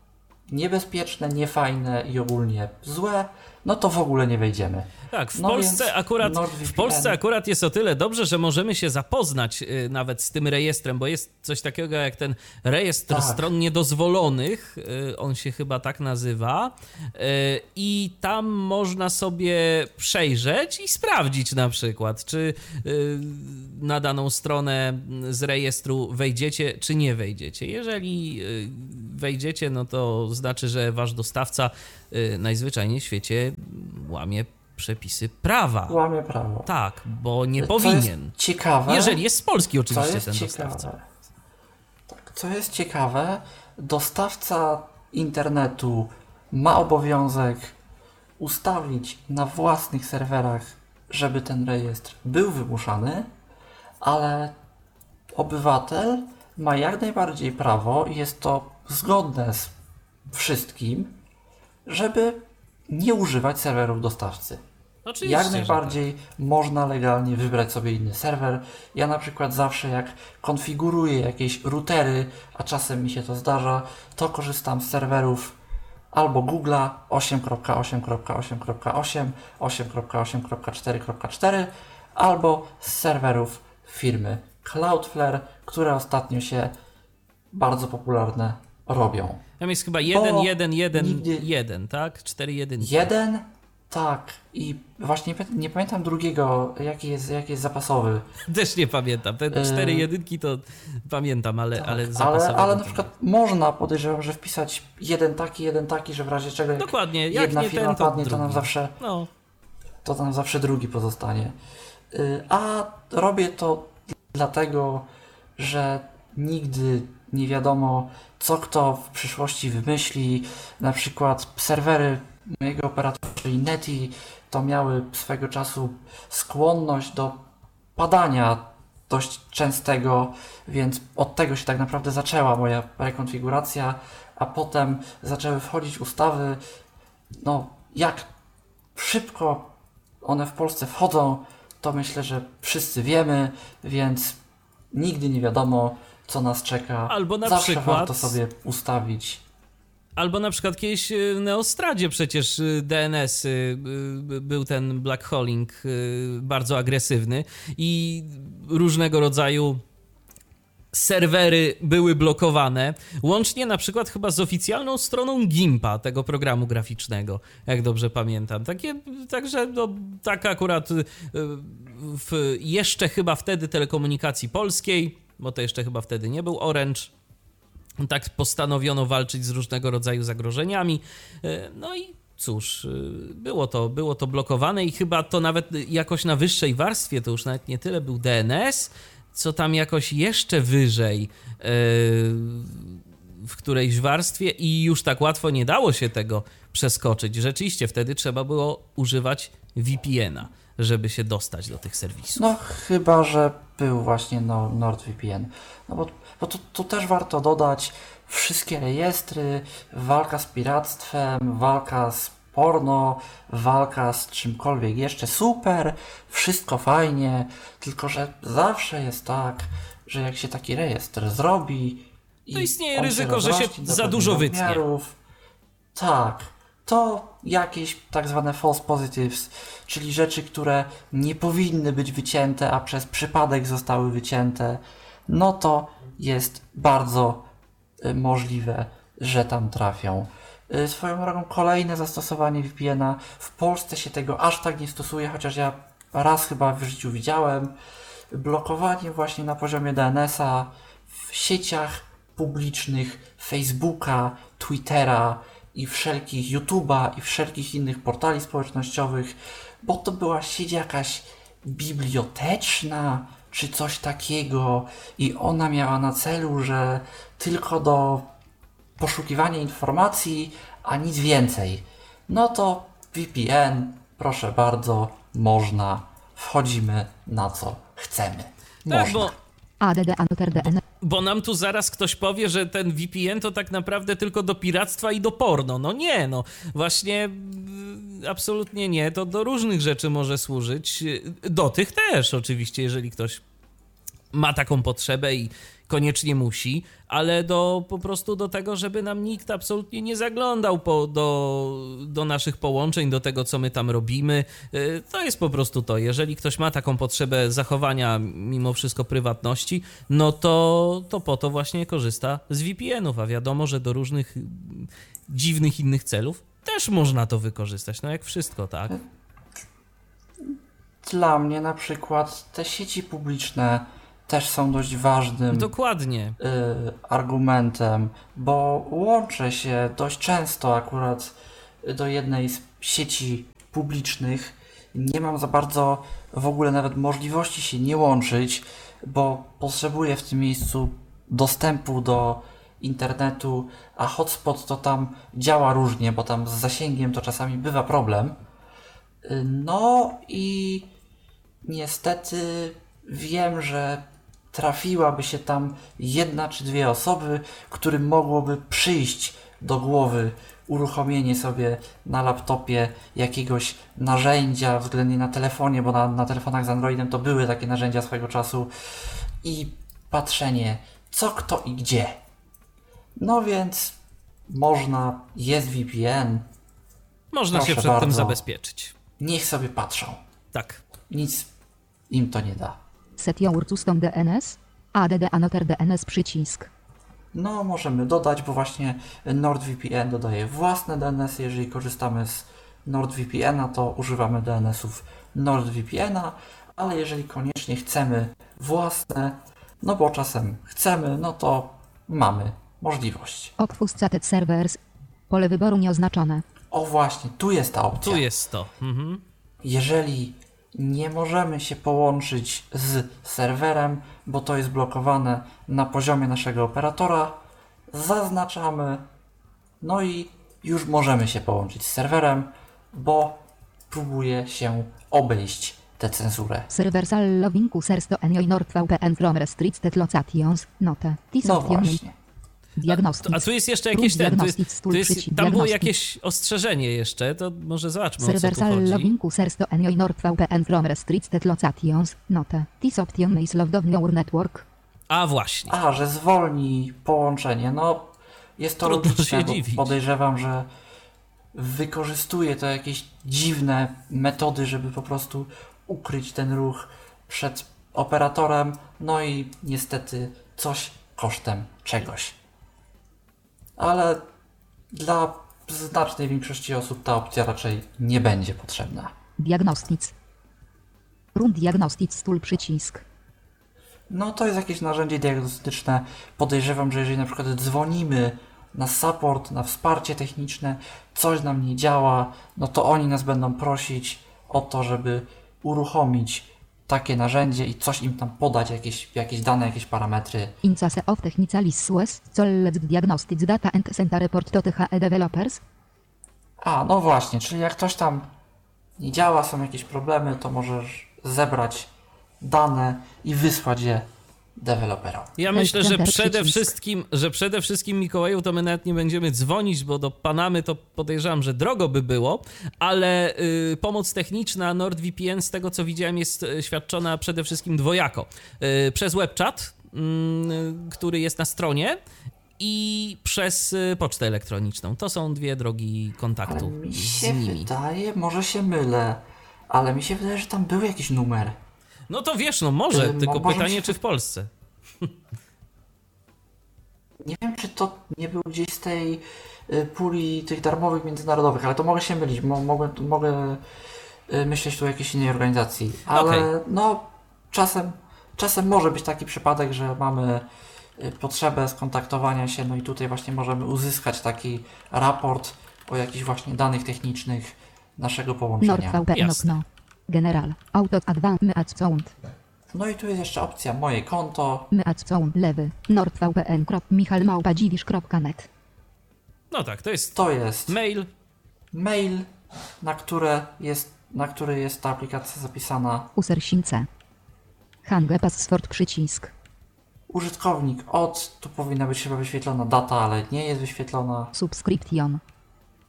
niebezpieczne, niefajne i ogólnie złe, no to w ogóle nie wejdziemy. Tak, w, no Polsce akurat, w Polsce akurat jest o tyle dobrze, że możemy się zapoznać y, nawet z tym rejestrem, bo jest coś takiego jak ten rejestr tak. stron niedozwolonych, y, on się chyba tak nazywa, y, i tam można sobie przejrzeć i sprawdzić na przykład, czy y, na daną stronę z rejestru wejdziecie, czy nie wejdziecie. Jeżeli y, wejdziecie, no to znaczy, że wasz dostawca y, najzwyczajniej w świecie łamie przepisy prawa. Łamie prawo. Tak, bo nie co powinien. Jest ciekawe. Jeżeli jest z Polski oczywiście co jest ten ciekawe, dostawca. Tak, co jest ciekawe, dostawca internetu ma obowiązek ustawić na własnych serwerach, żeby ten rejestr był wymuszany, ale obywatel ma jak najbardziej prawo, i jest to zgodne z wszystkim, żeby nie używać serwerów dostawcy. Oczywiście, jak najbardziej tak. Można legalnie wybrać sobie inny serwer. Ja na przykład zawsze jak konfiguruję jakieś routery, a czasem mi się to zdarza, to korzystam z serwerów albo Google'a osiem kropka osiem kropka osiem kropka osiem, osiem kropka osiem kropka cztery kropka cztery albo z serwerów firmy Cloudflare, które ostatnio się bardzo popularne robią. Tam jest chyba jeden jeden jeden jeden, tak? cztery jeden jeden? Tak. I właśnie nie, nie pamiętam drugiego, jaki jest, jaki jest zapasowy. Też nie pamiętam. Te cztery jedynki to pamiętam, ale, tak, ale zapasowy. Ale, ale na przykład można, podejrzewam, że wpisać jeden taki, jeden taki, że w razie czego jak Dokładnie. Jak jedna nie firma ten, to padnie, to nam zawsze no. to nam zawsze drugi pozostanie. A robię to dlatego, że nigdy nie wiadomo, co kto w przyszłości wymyśli. Na przykład serwery mojego operatora, czyli Neti, to miały swego czasu skłonność do padania dość częstego, więc od tego się tak naprawdę zaczęła moja rekonfiguracja, a potem zaczęły wchodzić ustawy, no jak szybko one w Polsce wchodzą, to myślę, że wszyscy wiemy, więc nigdy nie wiadomo, co nas czeka. Albo na Zawsze przykład warto sobie ustawić. Albo na przykład kiedyś w Neostradzie przecież D N S był ten blackholing bardzo agresywny i różnego rodzaju serwery były blokowane, łącznie na przykład chyba z oficjalną stroną Gimpa, tego programu graficznego, jak dobrze pamiętam. Takie, także no, tak akurat w jeszcze chyba wtedy telekomunikacji polskiej, bo to jeszcze chyba wtedy nie był Orange, tak postanowiono walczyć z różnego rodzaju zagrożeniami. No i cóż, było to, było to blokowane i chyba to nawet jakoś na wyższej warstwie, to już nawet nie tyle był D N S, co tam jakoś jeszcze wyżej w którejś warstwie i już tak łatwo nie dało się tego przeskoczyć. Rzeczywiście wtedy trzeba było używać V P N-a, żeby się dostać do tych serwisów. No chyba, że był właśnie no, NordVPN. No bo, bo tu, tu też warto dodać wszystkie rejestry, walka z piractwem, walka z porno, walka z czymkolwiek jeszcze, super, wszystko fajnie, tylko że zawsze jest tak, że jak się taki rejestr zrobi i to istnieje on ryzyko, się że się za dużo wytnie. Tak, to jakieś tak zwane false positives, czyli rzeczy, które nie powinny być wycięte, a przez przypadek zostały wycięte, no to jest bardzo y, możliwe, że tam trafią. Y, swoją drogą kolejne zastosowanie V P N-a. W Polsce się tego aż tak nie stosuje, chociaż ja raz chyba w życiu widziałem. Blokowanie właśnie na poziomie D N S-a w sieciach publicznych Facebooka, Twittera i wszelkich YouTube'a i wszelkich innych portali społecznościowych, bo to była sieć jakaś biblioteczna czy coś takiego i ona miała na celu, że tylko do poszukiwania informacji, a nic więcej. No to V P N, proszę bardzo, można, wchodzimy na co chcemy. Można. Tak, bo... A D D Anoter D N. Bo nam tu zaraz ktoś powie, że ten V P N to tak naprawdę tylko do piractwa i do porno. No nie, no właśnie absolutnie nie. To do różnych rzeczy może służyć. Do tych też oczywiście, jeżeli ktoś ma taką potrzebę i, koniecznie musi, ale do po prostu do tego, żeby nam nikt absolutnie nie zaglądał po, do, do naszych połączeń, do tego, co my tam robimy. To jest po prostu to. Jeżeli ktoś ma taką potrzebę zachowania mimo wszystko prywatności, no to, to po to właśnie korzysta z V P N ów, a wiadomo, że do różnych dziwnych innych celów też można to wykorzystać, no jak wszystko, tak? Dla mnie na przykład te sieci publiczne też są dość ważnym Dokładnie. y, argumentem, bo łączę się dość często akurat do jednej z sieci publicznych. Nie mam za bardzo w ogóle nawet możliwości się nie łączyć, bo potrzebuję w tym miejscu dostępu do internetu, a hotspot to tam działa różnie, bo tam z zasięgiem to czasami bywa problem. No i niestety wiem, że trafiłaby się tam jedna czy dwie osoby, którym mogłoby przyjść do głowy uruchomienie sobie na laptopie jakiegoś narzędzia, względnie na telefonie, bo na, na telefonach z Androidem to były takie narzędzia swego czasu, i patrzenie co, kto i gdzie. No więc można, jest V P N. Można Proszę się przed bardzo. tym zabezpieczyć. Niech sobie patrzą. Tak. Nic im to nie da. Set your custom D N S. Add another D N S przycisk. No, możemy dodać, bo właśnie NordVPN dodaje własne D N S. Jeżeli korzystamy z NordVPN-a, to używamy D N S-ów NordVPN-a, ale jeżeli koniecznie chcemy własne, no bo czasem chcemy, no to mamy możliwość. Obfuscated servers. Pole wyboru nieoznaczone. O właśnie, tu jest ta opcja. Tu jest to. Mhm. Jeżeli nie możemy się połączyć z serwerem, bo to jest blokowane na poziomie naszego operatora, zaznaczamy, no i już możemy się połączyć z serwerem, bo próbuje się obejść tę cenzurę. Serversal loving users to enjoy NordVPN from restricted locations. Note. This No option may- właśnie. Diagnostics. A tu jest jeszcze jakieś ten, tu jest, Diagnostics, tu jest, przycisk, tam było diagnostics. jakieś ostrzeżenie jeszcze, to może zobaczmy, o co tu Serversal chodzi. loving users to enjoy NordVPN from restricted locations. Note. This option may slow down your network. A właśnie. A, że zwolni połączenie. No, jest to Trudno logiczne, się bo dziwić. podejrzewam, że wykorzystuje to jakieś dziwne metody, żeby po prostu ukryć ten ruch przed operatorem, no i niestety coś kosztem czegoś. Ale dla znacznej większości osób ta opcja raczej nie będzie potrzebna. Diagnostics. Run Diagnostics tool przycisk. No to jest jakieś narzędzie diagnostyczne. Podejrzewam, że jeżeli na przykład dzwonimy na support, na wsparcie techniczne, coś nam nie działa, no to oni nas będą prosić o to, żeby uruchomić takie narzędzie i coś im tam podać, jakieś, jakieś dane, jakieś parametry. In case of technical issues, collect diagnostics data and send a report to the H E developers. A, no właśnie, czyli jak coś tam nie działa, są jakieś problemy, to możesz zebrać dane i wysłać je deweloperom. Ja Help myślę, że center przede przycisk. wszystkim, że przede wszystkim, Mikołaju, to my nawet nie będziemy dzwonić, bo do Panamy to podejrzewam, że drogo by było, ale y, pomoc techniczna NordVPN, z tego co widziałem, jest y, świadczona przede wszystkim dwojako. Y, przez webchat, y, który jest na stronie, i przez y, pocztę elektroniczną. To są dwie drogi Ale kontaktu mi z się nimi. wydaje, może się mylę, ale mi się wydaje, że tam był jakiś numer. No to wiesz, no może, Y, tylko może pytanie, się- czy w Polsce. Nie wiem, czy to nie był gdzieś z tej y, puli tych darmowych międzynarodowych, ale to mogę się mylić. Mo, mogę mogę y, myśleć tu o jakiejś innej organizacji. Ale Okej. no, czasem, czasem może być taki przypadek, że mamy y, potrzebę skontaktowania się, no i tutaj właśnie możemy uzyskać taki raport o jakichś właśnie danych technicznych naszego połączenia. NordVPN Jasne. okno. General. Auto advanced myadz sound. No i tu jest jeszcze opcja moje konto. Myadz sound lewy. NordVPN. Michal Małpa dziwisz kropka net. No tak, to jest To jest mail. mail, na, które jest, na który jest ta aplikacja zapisana. Usersince. Hange password przycisk. Użytkownik od, tu powinna być chyba wyświetlona data, ale nie jest wyświetlona. Subscription.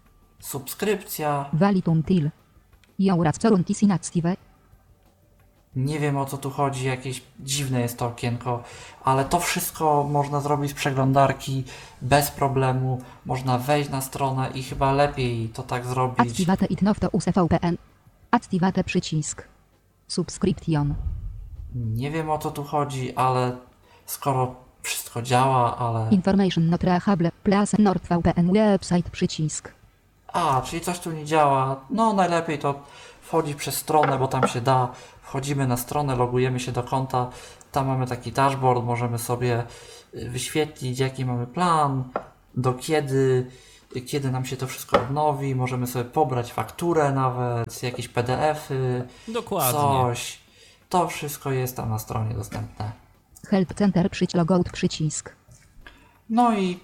Subskrypcja. Valitum til. Joura coruntis inactive. Nie wiem, o co tu chodzi, jakieś dziwne jest to okienko, ale to wszystko można zrobić z przeglądarki bez problemu. Można wejść na stronę i chyba lepiej to tak zrobić. Activate it now to U S V P N. Activate przycisk. Subscription. Nie wiem, o co tu chodzi, ale skoro wszystko działa, ale... Information not reachable. Plus NordVPN website przycisk. A, czyli coś tu nie działa. No najlepiej to wchodzić przez stronę, bo tam się da. Wchodzimy na stronę, logujemy się do konta. Tam mamy taki dashboard, możemy sobie wyświetlić, jaki mamy plan, do kiedy, kiedy nam się to wszystko odnowi. Możemy sobie pobrać fakturę nawet, jakieś P D F-y, Dokładnie. coś. To wszystko jest tam na stronie dostępne. Help Center przycisk logout przycisk. No i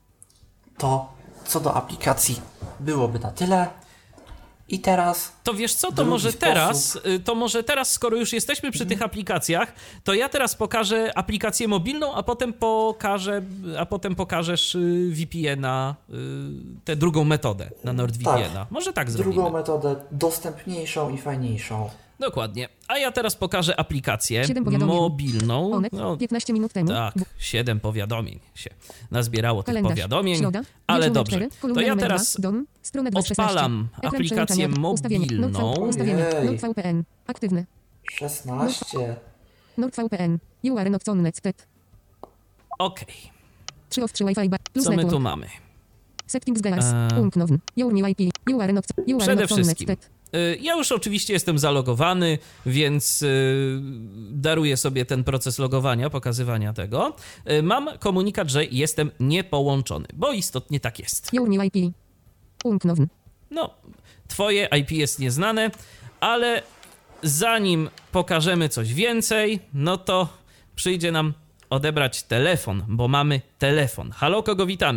to co do aplikacji byłoby na tyle. I teraz... To wiesz co, to drugi może sposób. teraz, to może teraz, skoro już jesteśmy przy tych aplikacjach, to ja teraz pokażę aplikację mobilną, a potem pokażę, a potem pokażesz y, V P N-a, y, tę drugą metodę na NordVPN-a. Tak. Może tak zrobimy. Drugą metodę dostępniejszą i fajniejszą. Dokładnie. A ja teraz pokażę aplikację Siedem powiadomień. mobilną. Onet, No, piętnaście minut temu. tak, siedem powiadomień się nazbierało tych Kalendarz. powiadomień, Środa, ale wieczór dobrze. cztery, To kolumna ja numer teraz dwa, dom, stronę dwieście szesnaście. odpalam Ekran aplikację przełączania. Ustawienie. mobilną. Nord- Ustawienie. Ojej. NordVPN. Aktywny. szesnaście. NordVPN. U R L not connected. Okej, trzy ostrzy Wi-Fi. ba- Plus co my network. tu mamy? Settings gears. Eee. Unknown. Your new I P. U R L not U R L Przede not wszystkim, connected. y, ja już oczywiście jestem zalogowany, więc y, daruję sobie ten proces logowania, pokazywania tego. Y, Mam komunikat, że jestem niepołączony, bo istotnie tak jest. Your new I P. Unknown. No, twoje I P jest nieznane, ale zanim pokażemy coś więcej, no to przyjdzie nam odebrać telefon, bo mamy telefon. Halo, kogo witamy?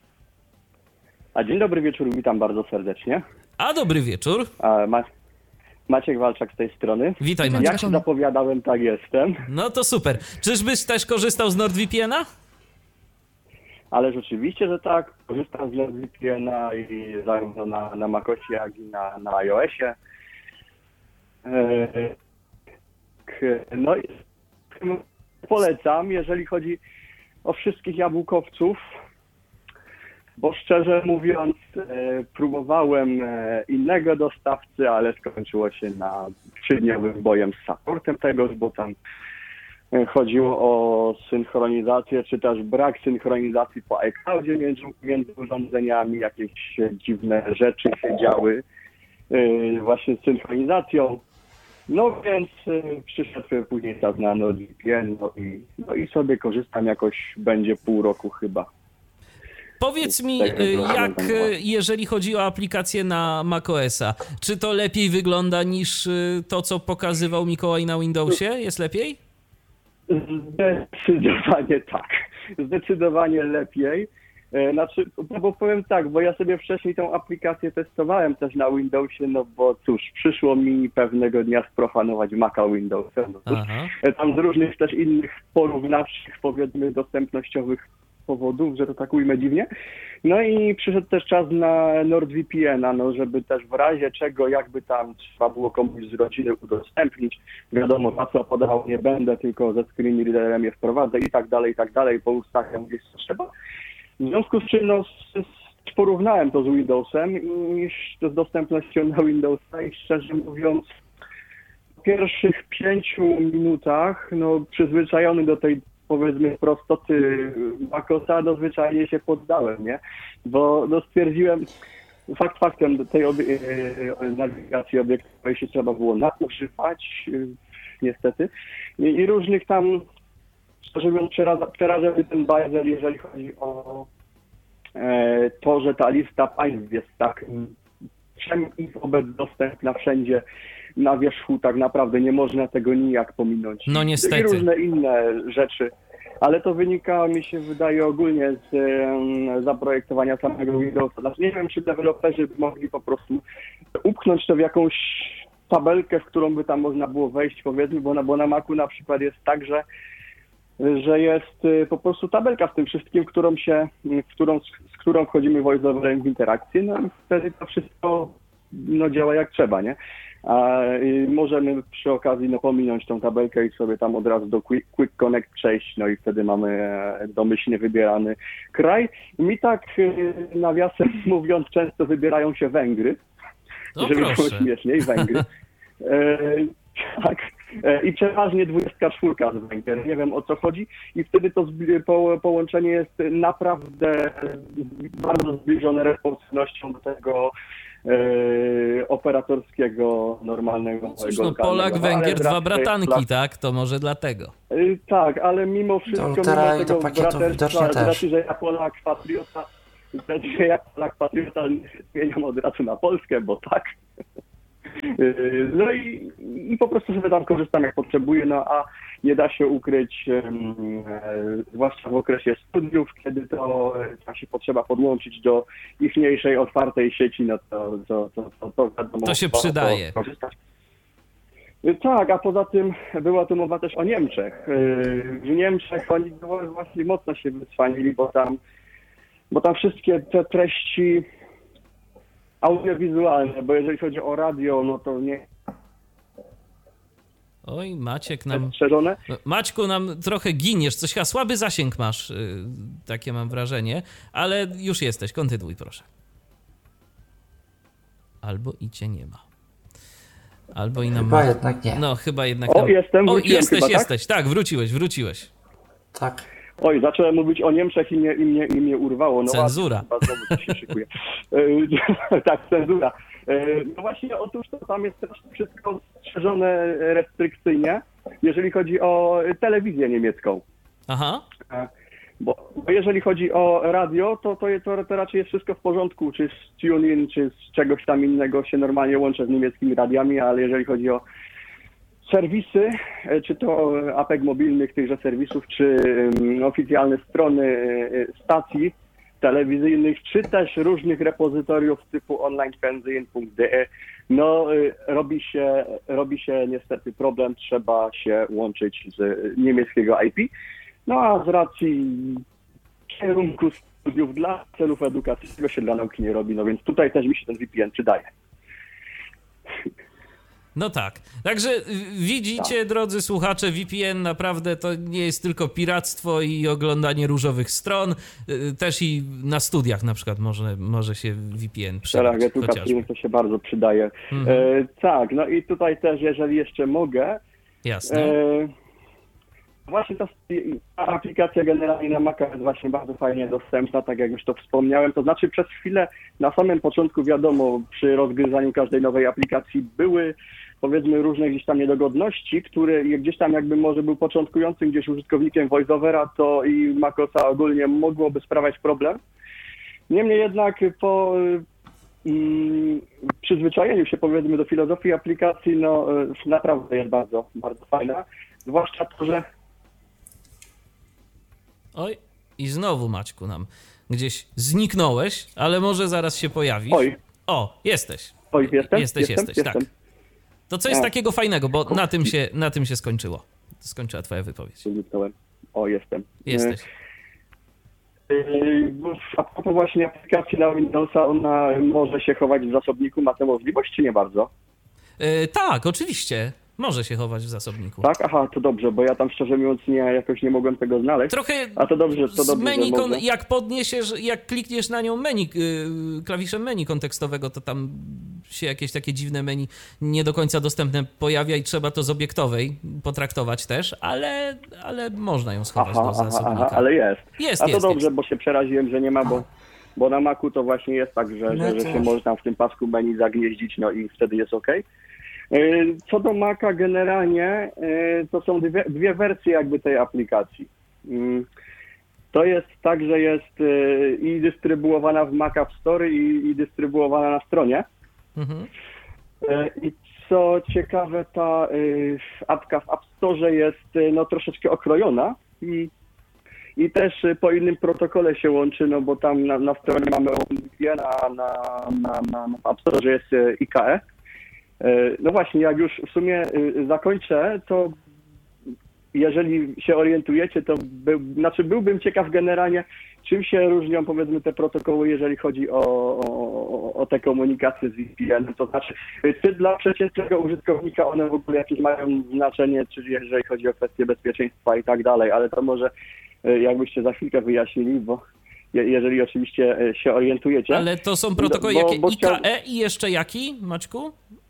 A dzień dobry wieczór, witam bardzo serdecznie. A dobry wieczór. A, Ma- Maciek Walczak z tej strony. Witaj, Witam. Maciek. Jak się zapowiadałem, tak jestem. No to super. Czyżbyś też korzystał z NordVPN-a? Ale rzeczywiście, że tak, korzystam z NordVPN-a i zarówno na, na MacOSie, jak i na, na iOSie. E, k- No i polecam, jeżeli chodzi o wszystkich jabłkowców, bo szczerze mówiąc, e, próbowałem e, innego dostawcy, ale skończyło się na trzydniowym bojem z supportem tegoż, bo tam e, chodziło o synchronizację, czy też brak synchronizacji po iCloudzie między, między urządzeniami, jakieś e, dziwne rzeczy się działy e, właśnie z synchronizacją. No więc e, przyszedł później czas na NordVPN, no i, no i sobie korzystam, jakoś będzie pół roku chyba. Powiedz mi, Tak, y, tak, jak tak, y, tak. jeżeli chodzi o aplikację na macOSa, czy to lepiej wygląda niż y, to, co pokazywał Mikołaj na Windowsie? Jest lepiej? Zdecydowanie tak. Zdecydowanie lepiej. E, Znaczy, no bo powiem tak, bo ja sobie wcześniej tą aplikację testowałem też na Windowsie, no bo cóż, przyszło mi pewnego dnia sprofanować Maca Windowsem. No cóż, Aha. e, tam z różnych też innych porównawczych, powiedzmy, dostępnościowych powodów, że to tak ujmę dziwnie. No i przyszedł też czas na NordVPN-a, no żeby też w razie czego, jakby tam trzeba było komuś z rodziny udostępnić, wiadomo, hasła podawał nie będę, tylko ze screen readerem je wprowadzę i tak dalej, i tak dalej, po ustawiam gdzieś co trzeba. W związku z czym no, z, z, porównałem to z Windowsem i z, z dostępnością na Windowsa i szczerze mówiąc w pierwszych pięciu minutach, no przyzwyczajony do tej powiedzmy prostoty MacOSa, no zwyczajnie się poddałem, nie? Bo no, stwierdziłem, fakt faktem do tej obie- nawigacji obiektowej się trzeba było nadużywać, niestety, I, i różnych tam, szczerze mówiąc, przeraża, przeraża mnie ten bajzel, jeżeli chodzi o e, to, że ta lista państw jest tak wszem i wobec dostępna wszędzie na wierzchu, tak naprawdę nie można tego nijak pominąć. No niestety. I różne inne rzeczy, ale to wynika, mi się wydaje, ogólnie z e, zaprojektowania samego Windowsa. Znaczy, nie wiem, czy deweloperzy by mogli po prostu upchnąć to w jakąś tabelkę, w którą by tam można było wejść, powiedzmy, bo na, bo na Macu na przykład jest tak, że że jest y, po prostu tabelka z tym wszystkim, którą się, w którą, z którą wchodzimy voiceoverem w interakcję, no i wtedy to wszystko no, działa jak trzeba, nie? A możemy przy okazji no, pominąć tą tabelkę i sobie tam od razu do Quick, quick Connect przejść, no i wtedy mamy domyślnie wybierany kraj. Mi tak nawiasem mówiąc często wybierają się Węgry, No żeby proszę. było śmieszniej, Węgry. E, tak, e, i przeważnie dwudziestka czwórka z Węgier, nie wiem o co chodzi i wtedy to zbli- po, połączenie jest naprawdę bardzo zbliżone responsywnością do tego e, operatorskiego, normalnego. No cóż, no lokalnego. Polak, No, Węgier, ale dwa wraz- bratanki, tak? To może dlatego. E, tak, ale mimo wszystko, Do Ultera mimo i do tego pakietów braterstwa, widocznie z też. racji, że ja Polak, patriota, z racji, że ja Polak, patriota zmieniam od razu na Polskę, bo tak. No i, i po prostu sobie tam korzystam jak potrzebuję, no a nie da się ukryć, um, e, zwłaszcza w okresie studiów, kiedy to e, tam się potrzeba podłączyć do ichniejszej, otwartej sieci, no to, to, to, to, to wiadomo, To się warto przydaje. korzystać. E, Tak, a poza tym była tu mowa też o Niemczech. E, W Niemczech oni no, właśnie mocno się wycwanili, bo tam, bo tam wszystkie te treści audiowizualne, bo jeżeli chodzi o radio, no to nie Oj, Maciek nam... strzeżone. Maćku, nam trochę giniesz, coś chyba słaby zasięg masz, yy, takie mam wrażenie, ale już jesteś, kontynuuj proszę. Albo i cię nie ma. Albo i nam... Chyba jednak nie. No, chyba jednak... O, nam... jestem, O, wróciłem jesteś, chyba, tak? jesteś, tak? wróciłeś, wróciłeś. Tak. Oj, zacząłem mówić o Niemczech i mnie, i mnie, i mnie urwało. No Cenzura. ładnie, chyba znowu coś się szykuje. E, tak, cenzura. E, No właśnie, otóż to tam jest też wszystko strzeżone restrykcyjnie, jeżeli chodzi o telewizję niemiecką. Aha. E, Bo, bo jeżeli chodzi o radio, to, to, to, to raczej jest wszystko w porządku, czy z TuneIn, czy z czegoś tam innego się normalnie łączę z niemieckimi radiami, ale jeżeli chodzi o serwisy, e, czy to apek mobilnych tychże serwisów, czy um, oficjalne strony e, stacji telewizyjnych, czy też różnych repozytoriów typu onlinefernsehen punkt de, no e, robi się, robi się niestety problem, trzeba się łączyć z niemieckiego I P. No a z racji kierunku studiów dla celów edukacji tego się dla nauki nie robi, no więc tutaj też mi się ten V P N przydaje. No tak. Także y, widzicie, Tak. drodzy słuchacze, V P N naprawdę to nie jest tylko piractwo i oglądanie różowych stron, y, też i na studiach na przykład może, może się V P N W przydać. celach edukacyjnych to się bardzo przydaje. Mhm. E, tak, no i tutaj też, jeżeli jeszcze mogę, Jasne. e, właśnie ta, ta aplikacja generalnie na Maca jest właśnie bardzo fajnie dostępna, tak jak już to wspomniałem. To znaczy przez chwilę na samym początku, wiadomo, przy rozgryzaniu każdej nowej aplikacji były powiedzmy różne gdzieś tam niedogodności, które gdzieś tam jakby może był początkującym gdzieś użytkownikiem VoiceOvera, to i macOSa ogólnie mogłoby sprawiać problem. Niemniej jednak po mm, przyzwyczajeniu się powiedzmy do filozofii aplikacji, no naprawdę jest bardzo, bardzo fajna. Zwłaszcza to, że Oj, i znowu Maćku nam gdzieś zniknąłeś, ale może zaraz się pojawisz. Oj. O, jesteś. Oj, jestem? Jesteś, jestem, jesteś, jestem. tak. To co jest A. takiego fajnego, bo na tym się, na tym się skończyło. Skończyła twoja wypowiedź. Zniknąłem. O, jestem. Jesteś. Yy, A propos właśnie aplikacji na Windowsa, ona może się chować w zasobniku, ma tę możliwość, czy nie bardzo? Yy, tak, oczywiście. Może się chować w zasobniku. Tak? Aha, to dobrze, bo ja tam szczerze mówiąc nie, jakoś nie mogłem tego znaleźć. Trochę A to dobrze, to z dobrze, menu, że kon- może. jak podniesiesz, jak klikniesz na nią menu, yy, klawiszem menu kontekstowego, to tam się jakieś takie dziwne menu nie do końca dostępne pojawia i trzeba to z obiektowej potraktować też, ale, ale można ją schować Aha, do aha, zasobnika. aha, ale jest. Jest, A to jest, dobrze, jest. bo się przeraziłem, że nie ma, bo, bo na Macu to właśnie jest tak, że, No że, że się też. może tam w tym pasku menu zagnieździć, no i wtedy jest ok. Co do Maca generalnie, yy, to są dwie, dwie wersje jakby tej aplikacji. Yy, To jest tak, że jest yy, i dystrybuowana w Mac App Store i, i dystrybuowana na stronie. Mhm. Yy, I co ciekawe, ta yy, apka w App Store jest yy, no, troszeczkę okrojona i, i też yy, po innym protokole się łączy, no bo tam na, na stronie mamy OpenVPN, a na, na, na, na App Store jest yy, I K E. No właśnie, jak już w sumie zakończę, to jeżeli się orientujecie, to był, znaczy byłbym ciekaw generalnie, czym się różnią, powiedzmy, te protokoły, jeżeli chodzi o, o, o te komunikacje z V P N. To znaczy, czy dla przeciętnego użytkownika one w ogóle jakieś mają znaczenie, czyli jeżeli chodzi o kwestie bezpieczeństwa i tak dalej, ale to może jakbyście za chwilkę wyjaśnili, bo jeżeli oczywiście się orientujecie. Ale to są protokoły bo, jakie? bo I K E i jeszcze jaki, Maćku?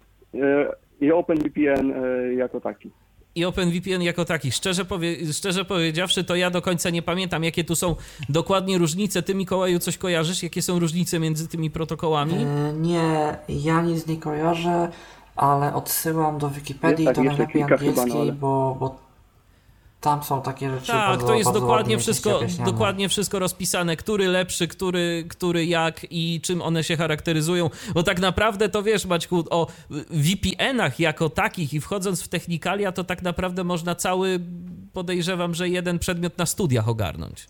I OpenVPN jako taki. I OpenVPN jako taki. Szczerze, powie, szczerze powiedziawszy, to ja do końca nie pamiętam, jakie tu są dokładnie różnice. Ty, Mikołaju, coś kojarzysz? Jakie są różnice między tymi protokołami? E, nie, ja nic nie kojarzę, ale odsyłam do Wikipedii, tak, to najlepiej angielskiej, chyba, no, ale... bo, bo tam są takie rzeczy Tak, bardzo, to jest bardzo dokładnie ładnie wszystko, objaśniane. dokładnie wszystko rozpisane, który lepszy, który, który jak i czym one się charakteryzują. Bo tak naprawdę to wiesz, Maćku, o V P N-ach jako takich i wchodząc w technikalia, to tak naprawdę można cały, podejrzewam, że jeden przedmiot na studiach ogarnąć.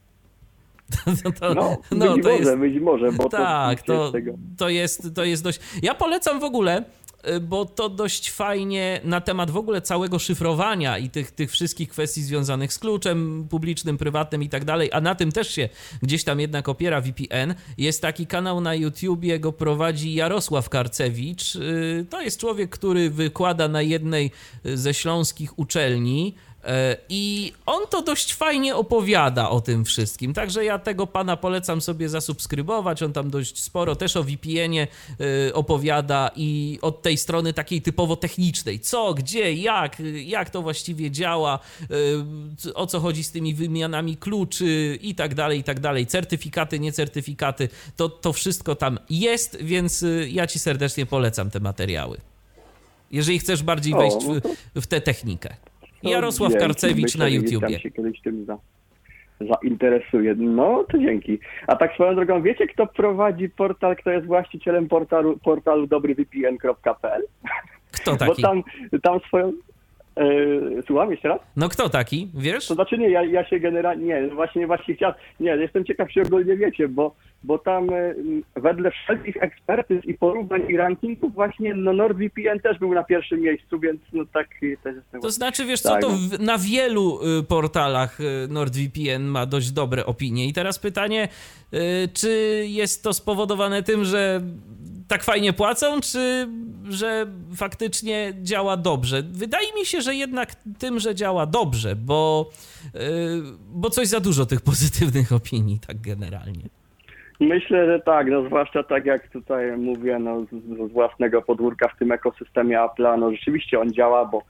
To, to, no, no, być to może, jest, być może, bo tak, to, to, to, jest, to jest dość... Ja polecam w ogóle, bo to dość fajnie na temat w ogóle całego szyfrowania i tych, tych wszystkich kwestii związanych z kluczem publicznym, prywatnym i tak dalej, a na tym też się gdzieś tam jednak opiera V P N. Jest taki kanał na YouTubie, go prowadzi Jarosław Karcewicz. To jest człowiek, który wykłada na jednej ze śląskich uczelni i on to dość fajnie opowiada o tym wszystkim, także ja tego pana polecam sobie zasubskrybować, on tam dość sporo też o V P N-ie opowiada i od tej strony takiej typowo technicznej, co, gdzie, jak, jak to właściwie działa, o co chodzi z tymi wymianami kluczy i tak dalej, i tak dalej, certyfikaty, niecertyfikaty, to, to wszystko tam jest, więc ja ci serdecznie polecam te materiały, jeżeli chcesz bardziej wejść w, w tę technikę. Jarosław dzięki. Karcewicz Myślę, na YouTubie. Tam się kiedyś tym za, zainteresuje. No to dzięki. A tak swoją drogą, wiecie, kto prowadzi portal, kto jest właścicielem portalu, portalu dobry V P N kropka p l? Kto taki? Bo tam, tam swoją... Yy, słucham jeszcze raz? No kto taki, wiesz? To znaczy nie, ja, ja się generalnie, nie, właśnie, właśnie chciałem, nie, jestem ciekaw, czy ogólnie wiecie, bo, bo tam yy, wedle wszelkich ekspertyz i porównań i rankingów właśnie no NordVPN też był na pierwszym miejscu, więc no tak też jestem... To znaczy, wiesz tak, co, to no. w, na wielu y, portalach y, NordVPN ma dość dobre opinie i teraz pytanie, y, czy jest to spowodowane tym, że tak fajnie płacą, czy że faktycznie działa dobrze? Wydaje mi się, że jednak tym, że działa dobrze, bo, yy, bo coś za dużo tych pozytywnych opinii, tak generalnie. Myślę, że tak, no zwłaszcza tak jak tutaj mówię, no z, z własnego podwórka w tym ekosystemie Apple'a, no rzeczywiście on działa, bo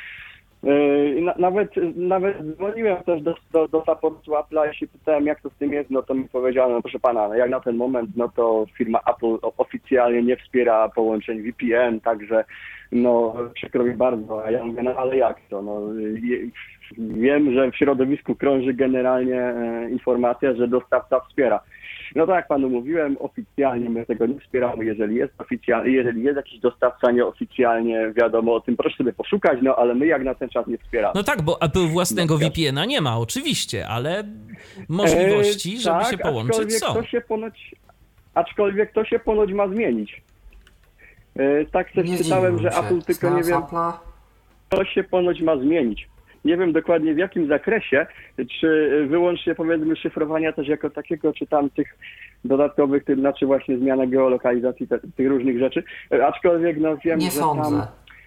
Yy, na, nawet, nawet dzwoniłem też do, do, do supportu Apple'a i się pytałem, jak to z tym jest, no to mi powiedziano, no proszę pana, no jak na ten moment, no to firma Apple oficjalnie nie wspiera połączeń V P N, także no przykro mi bardzo, a ja mówię, no ale jak to, no je, wiem, że w środowisku krąży generalnie e, informacja, że dostawca wspiera. No tak jak panu mówiłem, oficjalnie my tego nie wspieramy, jeżeli jest oficjalnie, jeżeli jest jakiś dostawca nieoficjalnie, wiadomo o tym, proszę sobie poszukać, no ale my jak na ten czas nie wspieramy. No tak, bo Apple własnego no, V P N-a nie ma, oczywiście, ale możliwości, e, żeby tak, się połączyć są. To się ponoć, aczkolwiek to się ponoć ma zmienić. E, tak też czytałem, że Apple tylko nie wiem, to się ponoć ma zmienić. Nie wiem dokładnie w jakim zakresie, czy wyłącznie powiedzmy szyfrowania też jako takiego, czy tam tych dodatkowych, tym, znaczy właśnie zmiana geolokalizacji, te, tych różnych rzeczy, aczkolwiek no wiem, nie że sądzę. tam...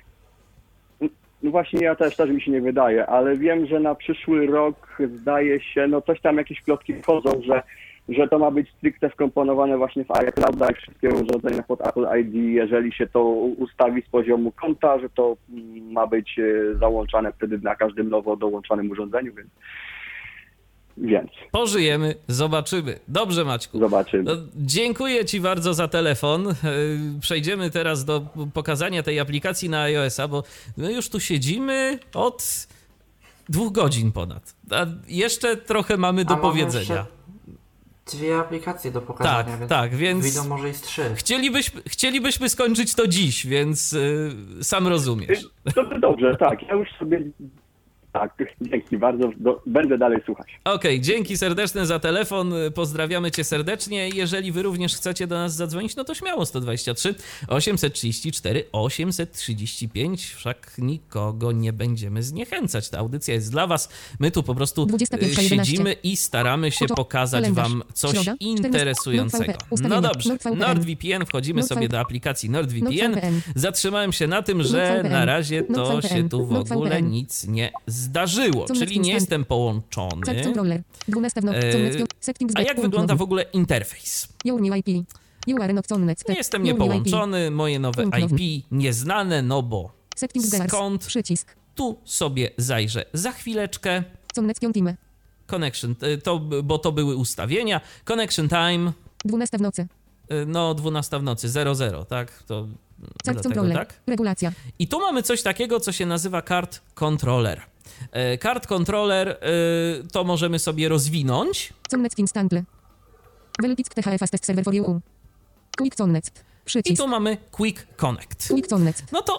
No właśnie ja też, też mi się nie wydaje, ale wiem, że na przyszły rok zdaje się, no coś tam jakieś plotki wchodzą, że że to ma być stricte wkomponowane właśnie w iClouda i wszystkie urządzenia pod Apple I D, jeżeli się to ustawi z poziomu konta, że to ma być załączane wtedy na każdym nowo dołączonym urządzeniu, więc... Więc. Pożyjemy, zobaczymy. Dobrze, Maćku. Zobaczymy. No, dziękuję ci bardzo za telefon. Przejdziemy teraz do pokazania tej aplikacji na iOS-a, bo my już tu siedzimy od dwóch godzin ponad. A jeszcze trochę mamy do A powiedzenia. Mamy dwie aplikacje do pokazania, tak, więc tak, więc wyjdą może i z trzy. Chcielibyśmy, chcielibyśmy skończyć to dziś, więc yy, sam rozumiesz. To, to dobrze, tak. Ja już sobie Tak, dzięki bardzo, do, będę dalej słuchać. Okej, okay, dzięki serdeczne za telefon, pozdrawiamy cię serdecznie. Jeżeli wy również chcecie do nas zadzwonić, no to śmiało sto dwadzieścia trzy, osiemset trzydzieści cztery, osiemset trzydzieści pięć, wszak nikogo nie będziemy zniechęcać. Ta audycja jest dla was, my tu po prostu siedzimy i staramy się pokazać wam coś interesującego. No dobrze, NordVPN, wchodzimy sobie do aplikacji NordVPN. Zatrzymałem się na tym, że na razie to się tu w ogóle nic nie zdarzyło, czyli nie jestem połączony. A jak wygląda w ogóle interfejs? Nie jestem niepołączony, moje nowe I P nieznane, no bo skąd? Tu sobie zajrzę za chwileczkę. Connection, to, bo to były ustawienia. Connection time. dwunasta w nocy. No, dwunasta w nocy, zero zero, tak? To dlatego, tak? Regulacja. I tu mamy coś takiego, co się nazywa card controller. Card controller to możemy sobie rozwinąć. I tu mamy Quick Connect. No to